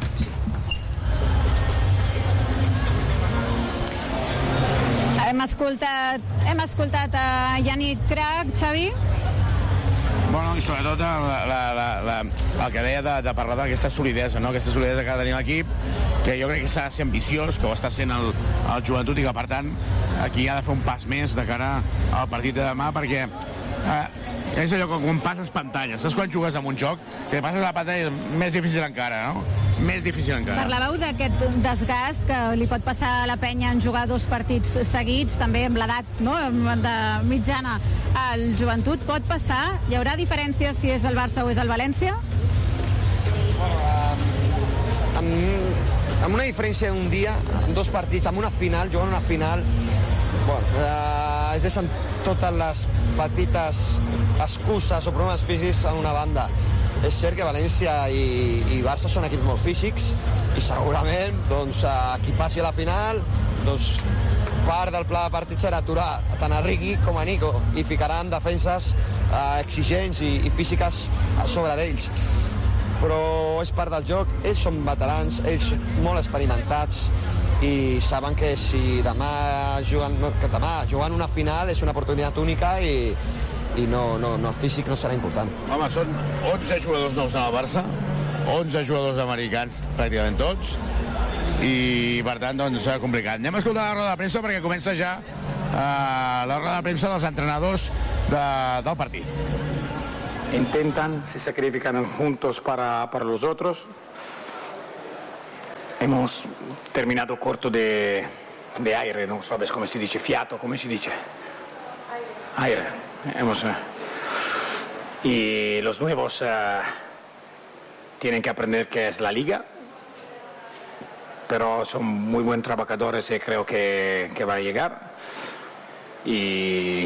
Hem escoltat, hem escoltat a Yannick Crac, Xavi. Bueno, i sobretot la, la, la, la, el que deia de, de parlar d'aquesta solidesa, no? Aquesta solidesa que ha de tenir l'equip, que jo crec que s'ha de ser ambiciós, que ho està sent el, el joventut i que, per tant, aquí ha de fer un pas més de cara al partit de demà, perquè eh, és allò que quan passes pantalles, saps quan jugues amb un joc, que passes la pantalla més difícil encara, no? Més difícil encara. Parlàveu d'aquest desgast que li pot passar a la Penya en jugar dos partits seguits, també amb l'edat no? de mitjana al joventut. Pot passar? Hi haurà diferències si és el Barça o és el València? Amb, amb una diferència d'un dia, en dos partits, amb una final, jugant una final, bueno, eh, es deixen totes les petites excuses o problemes físics a una banda. És cert que València i, i Barça són equips molt físics i segurament doncs, a qui passi a la final doncs, part del pla de partit serà aturar tant a Riqui com a Nico i ficaran defenses eh, exigents i, i físiques a sobre d'ells. Però és part del joc, ells són veterans, ells molt experimentats i saben que si demà juguen, no, que demà jugant una final és una oportunitat única i i no, no, no, el físic no serà important. Home, són onze jugadors nous en el Barça, onze jugadors americans, pràcticament tots, i per tant doncs serà complicat. Anem a escoltar la roda de premsa perquè comença ja eh, la roda de premsa dels entrenadors de, del partit. Intentan, se sacrifican juntos para, para los otros. Hemos terminado corto de, de aire, no sabes cómo se dice, fiato, ¿cómo se dice? Aire. Hemos, eh, y los nuevos eh, tienen que aprender qué es la liga, pero son muy buenos trabajadores y creo que, que va a llegar. Y,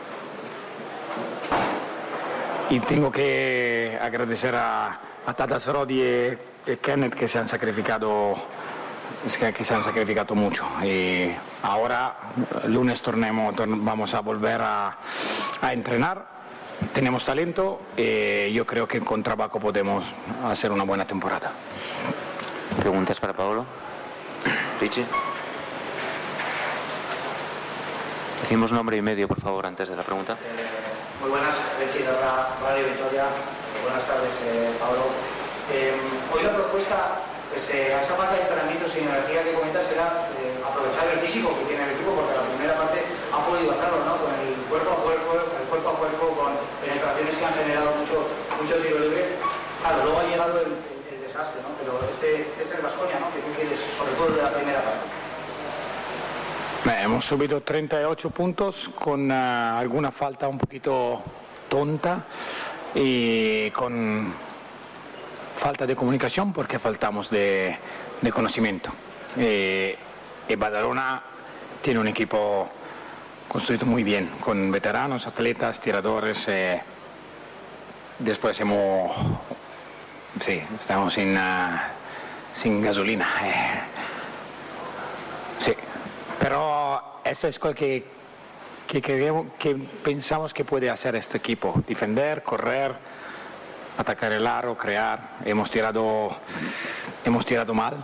y tengo que agradecer a, a Tadas Rodi y, y Kenneth que se han sacrificado que, que se han sacrificado mucho. Y ahora, lunes tornemos, vamos a volver a, a entrenar. Tenemos talento y yo creo que con trabajo podemos hacer una buena temporada. ¿Preguntas para Paolo? Richie. Decimos nombre y medio, por favor, antes de la pregunta. Eh, muy buenas, Richie de Radio Victoria. Buenas tardes, eh, Paolo. Eh, hoy la propuesta, pues, eh, a esa falta de entrenamiento sin energía que comentas, era eh, aprovechar el físico que tiene el equipo, porque la primera parte ha podido hacerlo, ¿no? Con el cuerpo a cuerpo, el cuerpo a cuerpo, con penetraciones que han generado mucho, mucho tiro libre. Claro, luego ha llegado el, el, el desgaste, ¿no? Pero este, este es el Baskonia, ¿no? Que tú quieres, sobre todo de la primera parte. Eh, hemos subido treinta y ocho puntos con uh, alguna falta un poquito tonta y con falta de comunicación porque faltamos de, de conocimiento. Eh, y Badalona tiene un equipo construido muy bien, con veteranos, atletas, tiradores. Eh, después hemos... Sí, estamos sin, uh, sin gasolina. Eh, sí. Pero eso es lo que, que, que, que pensamos que puede hacer este equipo. Defender, correr, atacar el aro, crear. Hemos tirado, hemos tirado mal.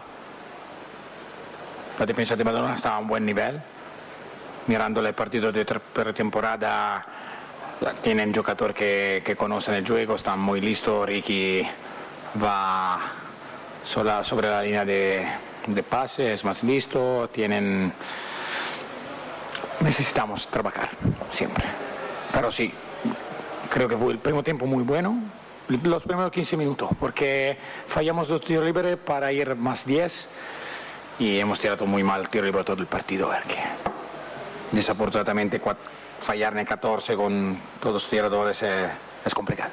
La defensa de Badalona está a un buen nivel. Mirando el partido de pretemporada, tienen jugadores que, que conocen el juego, están muy listos. Ricky va sola sobre la línea de, de pase, es más listo. Tienen... Necesitamos trabajar siempre. Pero sí, creo que fue el primer tiempo muy bueno. Los primeros quince minutos, porque fallamos dos tiros libres para ir más diez y hemos tirado muy mal tiro libre todo el partido. Porque desafortunadamente fallar en catorce con todos los tiradores es, es complicado.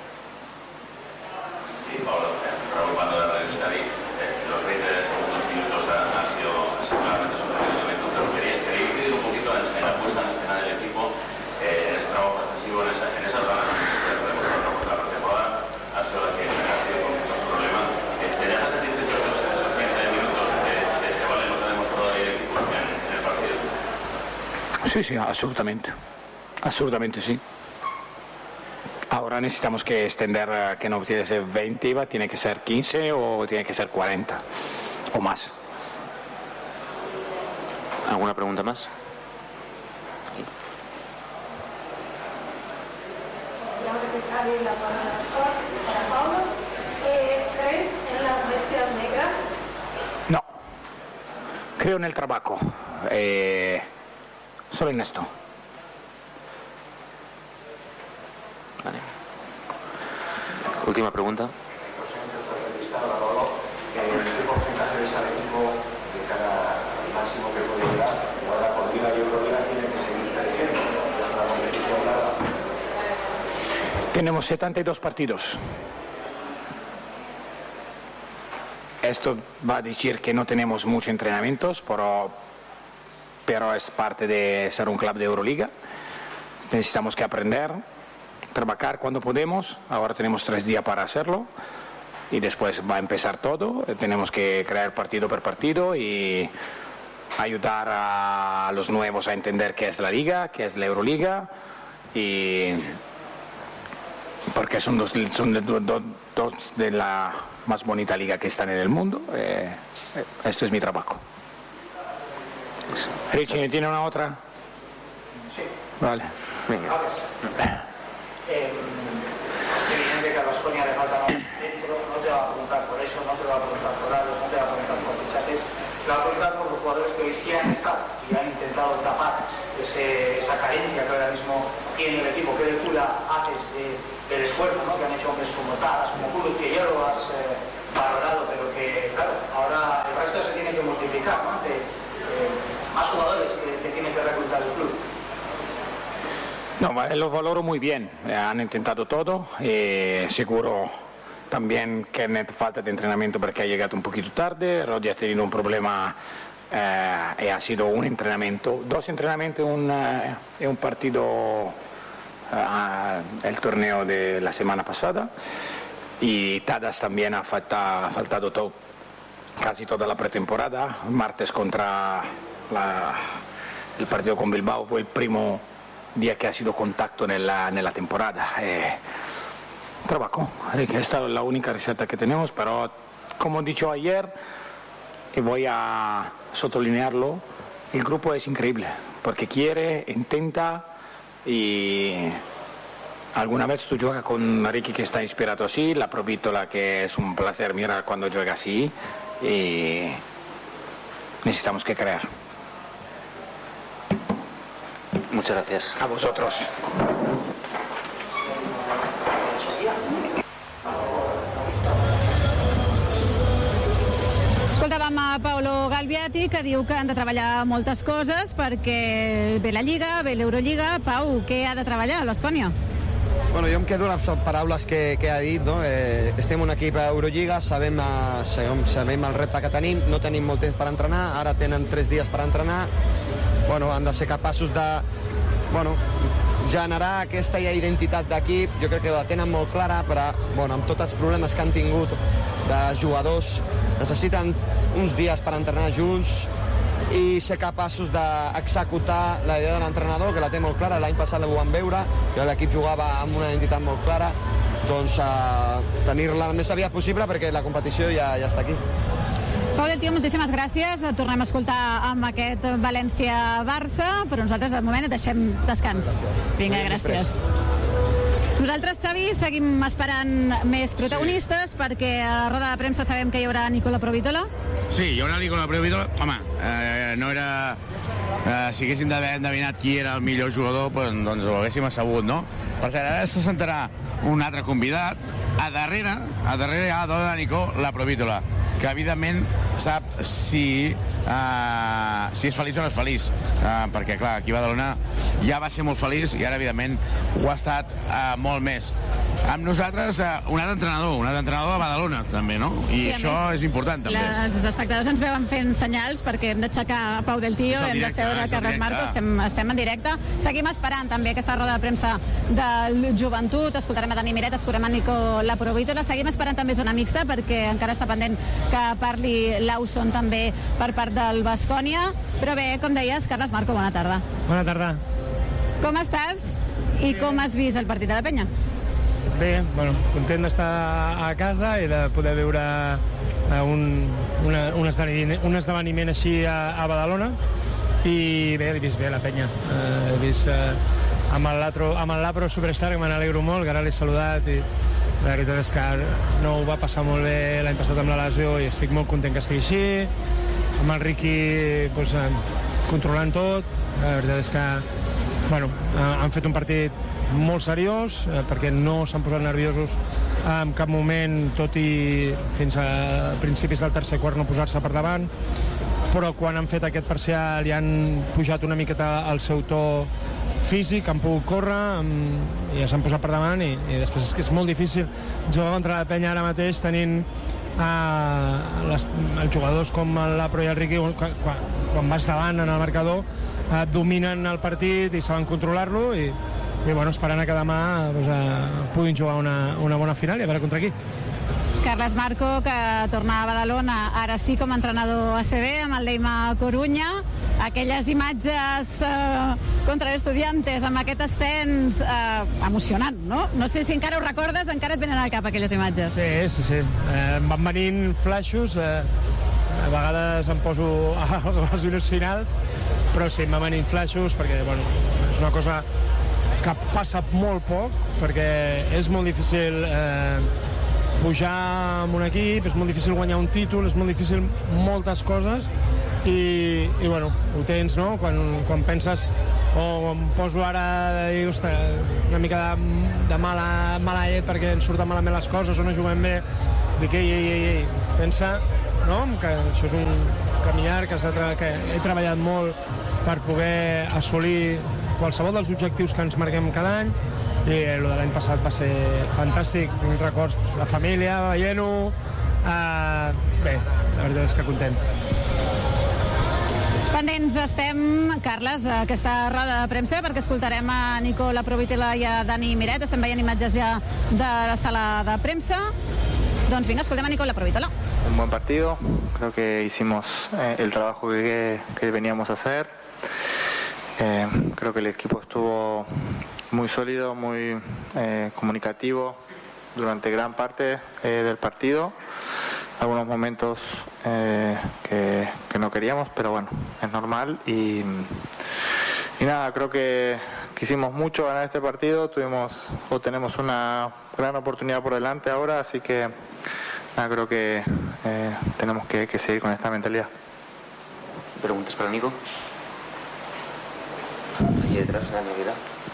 Sí, Pablo, preocupando de Radio Euskadi, los veinte segundos minutos han sido seguramente sorprendente, pero quería, quería incidir un poquito en, en la puesta en escena del equipo, eh, ese trabajo defensivo, en, esa, en esas ganas que podemos hablar por la pretemporada, ha sido la que ha sido con muchos problemas. Eh, ¿Te dejas satisfecho en esos veinte minutos de, de, de vale lo que ha demostrado ahí el equipo en, en el partido? Sí, sí, absolutamente. Absolutamente sí. Ahora necesitamos que extender, que no tiene que ser veinte, tiene que ser quince o tiene que ser cuarenta o más. ¿Alguna pregunta más? ¿Crees en las bestias negras? No. Creo en el trabajo. Eh, solo en esto. Vale. Última pregunta. ¿Qué porcentaje de ese equipo de cara al máximo que puede llegar? Ahora por Liga y Euroliga tiene que seguir creciendo. Es una competición larga. Tenemos setenta y dos partidos. Esto va a decir que no tenemos muchos entrenamientos, pero, pero es parte de ser un club de Euroliga. Necesitamos que aprender, trabajar cuando podemos. Ahora tenemos tres días para hacerlo y después va a empezar todo. Tenemos que crear partido por partido y ayudar a los nuevos a entender qué es la liga, qué es la Euroliga, y porque son dos, son de, do, do, dos de la más bonita liga que están en el mundo. Eh, esto es mi trabajo. Richie, ¿tiene una otra? Sí. Vale. Venga. Eh, es evidente que a Baskonia le falta dentro, no te va a preguntar por eso, no te va a preguntar por algo, no te va a preguntar por fichajes. La voy a preguntar por los jugadores que hoy sí han estado y han intentado tapar ese, esa carencia que ahora mismo tiene el equipo. ¿Qué lectura haces de, del esfuerzo, ¿no?, que han hecho hombres como Tadas, como Kulut, que ya lo has eh, valorado, pero que, claro, ahora el resto se tiene que multiplicar, ¿no?, de eh, más jugadores que, que tiene que reclutar el club? No, lo valoro muy bien, han intentado todo, eh, seguro también Kenneth falta de entrenamiento porque ha llegado un poquito tarde, Roddy ha tenido un problema eh, y ha sido un entrenamiento, dos entrenamientos y un, eh, un partido eh, el torneo de la semana pasada, y Tadas también ha, falta, ha faltado todo, casi toda la pretemporada. Martes contra la, el partido con Bilbao fue el primo día que ha sido contacto nella, nella temporada. Eh, trabajo, esta es la única receta que tenemos, pero como he dicho ayer, y voy a sottolinearlo, el grupo es increíble, porque quiere, intenta, y alguna vez tú juegas con Ricky que está inspirado así, la Provítola que es un placer mirar cuando juega así, y necesitamos que crear. Muchas gracias. A vosotros. Escoltàvem a Paolo Galbiati, que diu que han de treballar moltes coses perquè ve la Lliga, ve l'Eurolliga. Pau, què ha de treballar a l'Escònia? Bueno, jo em quedo amb les paraules que, que ha dit, no? Eh, estem un equip a Eurolliga, sabem, eh, sabem, sabem el repte que tenim, no tenim molt temps per entrenar, ara tenen tres dies per entrenar, bueno, han de ser capaços de bueno, generar aquesta ja identitat d'equip. Jo crec que la tenen molt clara, però bueno, amb tots els problemes que han tingut de jugadors, necessiten uns dies per entrenar junts i ser capaços d'executar la idea de l'entrenador, que la té molt clara. L'any passat ho vam veure, que l'equip jugava amb una identitat molt clara, doncs eh, tenir-la el més aviat possible perquè la competició ja, ja està aquí. Pau del Tio, moltíssimes gràcies. Et tornem a escoltar amb aquest València-Barça, però nosaltres de moment et deixem descans. Vinga, gràcies. Nosaltres, Xavi, seguim esperant més protagonistes, sí, perquè a la roda de premsa sabem que hi haurà Nicola Provítola. Sí, hi haurà Nicola Provítola. Home, eh, no era... Eh, si haguéssim d'haver endevinat qui era el millor jugador, pues, doncs ho haguéssim sabut, no? Per cert, ara se sentarà un altre convidat. A darrere, a darrere hi ha la dona de Nico, la Provítola, que evidentment sap si, uh, si és feliç o no és feliç, uh, perquè clar, aquí a Badalona ja va ser molt feliç i ara evidentment ho ha estat uh, molt més. Amb nosaltres uh, un altre entrenador, un altre entrenador de Badalona també, no? I sí, això més, és important també. La, els espectadors ens veuen fent senyals perquè hem d'aixecar Pau del Tio, hem de seure Carles Marco, estem, estem en directe. Seguim esperant també aquesta roda de premsa del Joventut, escoltarem a Dani Miret, escoltarem a Nico la Provítola, seguim esperant també zona mixta perquè encara està pendent que parli Lawson també per part del Baskonia. Però bé, com deies, Carles Marco, bona tarda. Bona tarda. Com estàs i com has vist el partit de la Penya? Bé, bueno, content d'estar a casa i de poder veure un, una, un, esdeveniment, un esdeveniment així a, a Badalona, i bé, he vist bé la Penya. Eh, he vist eh, amb el Lapro Superstar, que me n'alegro molt, que ara l'he saludat, i la veritat és que no ho va passar molt bé l'any passat amb la lesió i estic molt content que estigui així. Amb el Ricky doncs, controlant tot, la veritat és que bueno, han fet un partit molt seriós, eh, perquè no s'han posat nerviosos en cap moment, tot i fins a principis del tercer quart no posar-se per davant, però quan han fet aquest parcial i han pujat una miqueta el seu to físic, han pogut córrer i ja s'han posat per davant, i, i després és que és molt difícil jugar contra la Penya ara mateix tenint eh, les, els jugadors com el Lapro i el Ricky, quan, quan vas davant en el marcador eh, dominen el partit i saben controlar-lo, i i bueno, esperant que demà doncs, eh, puguin jugar una, una bona final i a veure contra qui. Carles Marco, que torna a Badalona, ara sí com a entrenador A C B, amb el Leima Corunya. Aquelles imatges eh, contra Estudiantes, amb aquest ascens eh, emocionant, no? No sé si encara ho recordes, encara et venen al cap aquelles imatges. Sí, sí, sí. Eh, em van venint flaixos, eh, a vegades em poso als minuts finals, però sí, em van venint flaixos perquè, bueno, és una cosa que passa molt poc, perquè és molt difícil eh, pujar amb un equip, és molt difícil guanyar un títol, és molt difícil moltes coses, i, i bueno, ho tens, no? Quan, quan penses, o em poso ara a dir, ostres, una mica de, de mala, mala llet perquè ens surten malament les coses o no juguem bé, dic, ei, ei, ei, ei, pensa, no?, que això és un caminar que, tra que he treballat molt per poder assolir qualsevol dels objectius que ens marquem cada any, i el de l'any passat va ser fantàstic, uns records, la família, veient-ho, uh, bé, la veritat és que content. Pendents estem, Carles, d'aquesta roda de premsa, perquè escoltarem a Nico Laprovittola i a Dani Miret. Estem veient imatges ja de la sala de premsa. Doncs vinga, escoltem a Nico Laprovittola. Un buen partido, creo que hicimos eh, el trabajo que, que veníamos a hacer. Eh, creo que el equipo estuvo muy sólido, muy eh, comunicativo durante gran parte eh, del partido. Algunos momentos eh, que, que no queríamos, pero bueno, es normal y, y nada, creo que, que hicimos mucho ganar este partido, tuvimos o tenemos una gran oportunidad por delante ahora, así que nada, creo que eh, tenemos que, que seguir con esta mentalidad. ¿Preguntas para Nico? Ahí detrás, Dani Aguilar.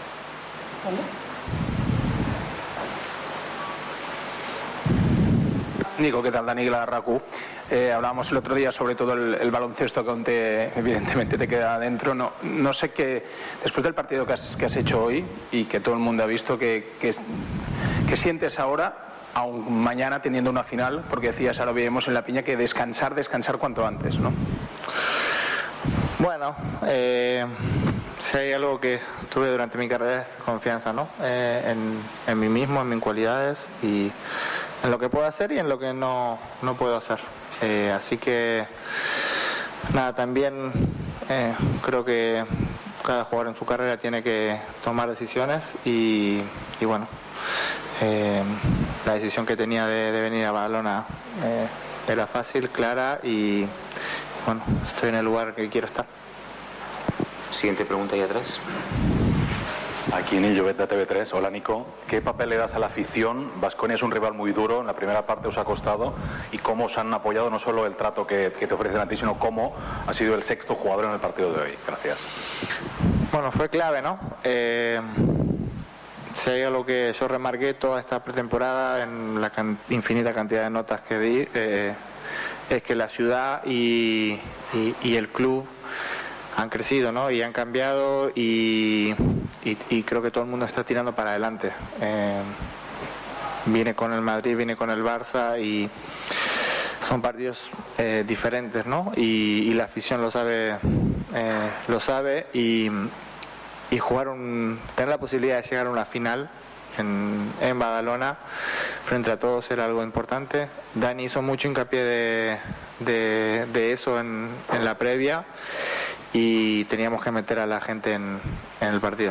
Nico, ¿qué tal? Dani Aguilar, Raku. Eh, hablábamos el otro día sobre todo el, el baloncesto que aún te, evidentemente te queda adentro. No, no sé qué, después del partido que has, que has hecho hoy y que todo el mundo ha visto, ¿qué, qué, qué sientes ahora, aún mañana teniendo una final? Porque decías, ahora vemos en La Piña, que descansar, descansar cuanto antes, ¿no? Bueno, eh, si hay algo que tuve durante mi carrera es confianza, ¿no? Eh, en, en mí mismo, en mis cualidades y en lo que puedo hacer y en lo que no, no puedo hacer. Eh, así que, nada, también eh, creo que cada jugador en su carrera tiene que tomar decisiones y, y bueno, eh, la decisión que tenía de, de venir a Badalona eh, era fácil, clara y bueno, estoy en el lugar que quiero estar. Siguiente pregunta ahí atrás. Aquí Nil Llobet de T V tres. Hola Nico, ¿qué papel le das a la afición? Baskonia es un rival muy duro, en la primera parte os ha costado, y cómo os han apoyado, no solo el trato que, que te ofrecen a ti, sino cómo ha sido el sexto jugador en el partido de hoy. Gracias. Bueno, fue clave, ¿no? Eh, si hay algo que yo remarqué toda esta pretemporada en la can infinita cantidad de notas que di, eh, es que la ciudad y, y, y el club han crecido, ¿no? Y han cambiado y, y, y creo que todo el mundo está tirando para adelante. Eh, viene con el Madrid, viene con el Barça y son partidos eh, diferentes, ¿no? Y, y la afición lo sabe, eh, lo sabe y, y jugar un, tener la posibilidad de llegar a una final en, en Badalona frente a todos era algo importante. Dani hizo mucho hincapié de, de, de eso en, en la previa. Y teníamos que meter a la gente en, en el partido.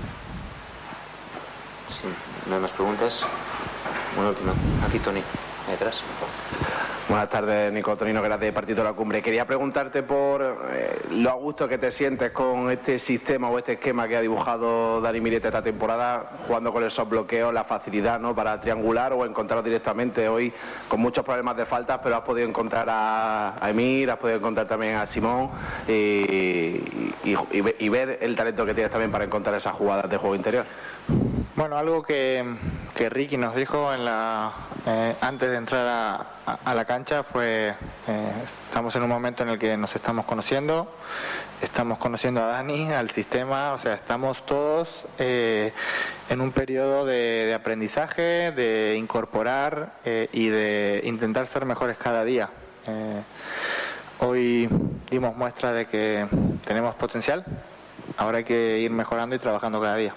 Sí, no hay más preguntas. Una última. Aquí Toni, ahí atrás. Buenas tardes, Nico. Tonino Gras de Partido de la Cumbre. Quería preguntarte por eh, lo a gusto que te sientes con este sistema o este esquema que ha dibujado Dani Miret esta temporada, jugando con esos bloqueos, la facilidad, ¿no?, para triangular o encontrarlo directamente. Hoy con muchos problemas de faltas, pero has podido encontrar a, a Emir, has podido encontrar también a Simón y, y, y, y ver el talento que tienes también para encontrar esas jugadas de juego interior. Bueno, algo que, que Ricky nos dijo en la, eh, antes de entrar a, a, a la cancha fue, eh, estamos en un momento en el que nos estamos conociendo, estamos conociendo a Dani, al sistema, o sea, estamos todos eh, en un periodo de, de aprendizaje, de incorporar eh, y de intentar ser mejores cada día. Eh, hoy dimos muestra de que tenemos potencial, ahora hay que ir mejorando y trabajando cada día.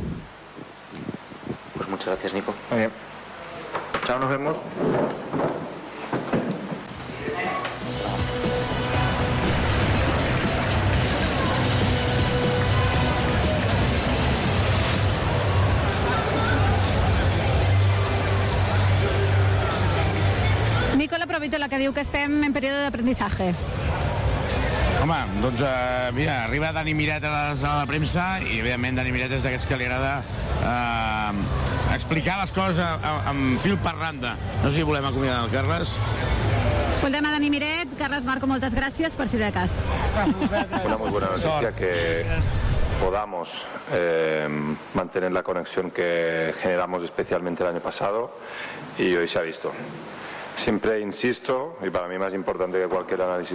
Pues muchas gracias, Nico. Muy bien. Chao, nos vemos. Nico Laprovittola, que diu que estem en període d'aprendizaje. Home, doncs eh, mira, arriba Dani Miret a la sala de premsa i evidentment Dani Miret és d'aquests que li agrada eh, explicar les coses amb fil per randa. No sé si volem acomiadar el Carles. Escoltem a Dani Miret, que Carles Marco, moltes gràcies per si de cas. Una muy buena noticia que podamos eh, mantener la conexión que generamos especialmente el año pasado y hoy se ha visto. Siempre insisto, y para mí más importante que cualquier análisis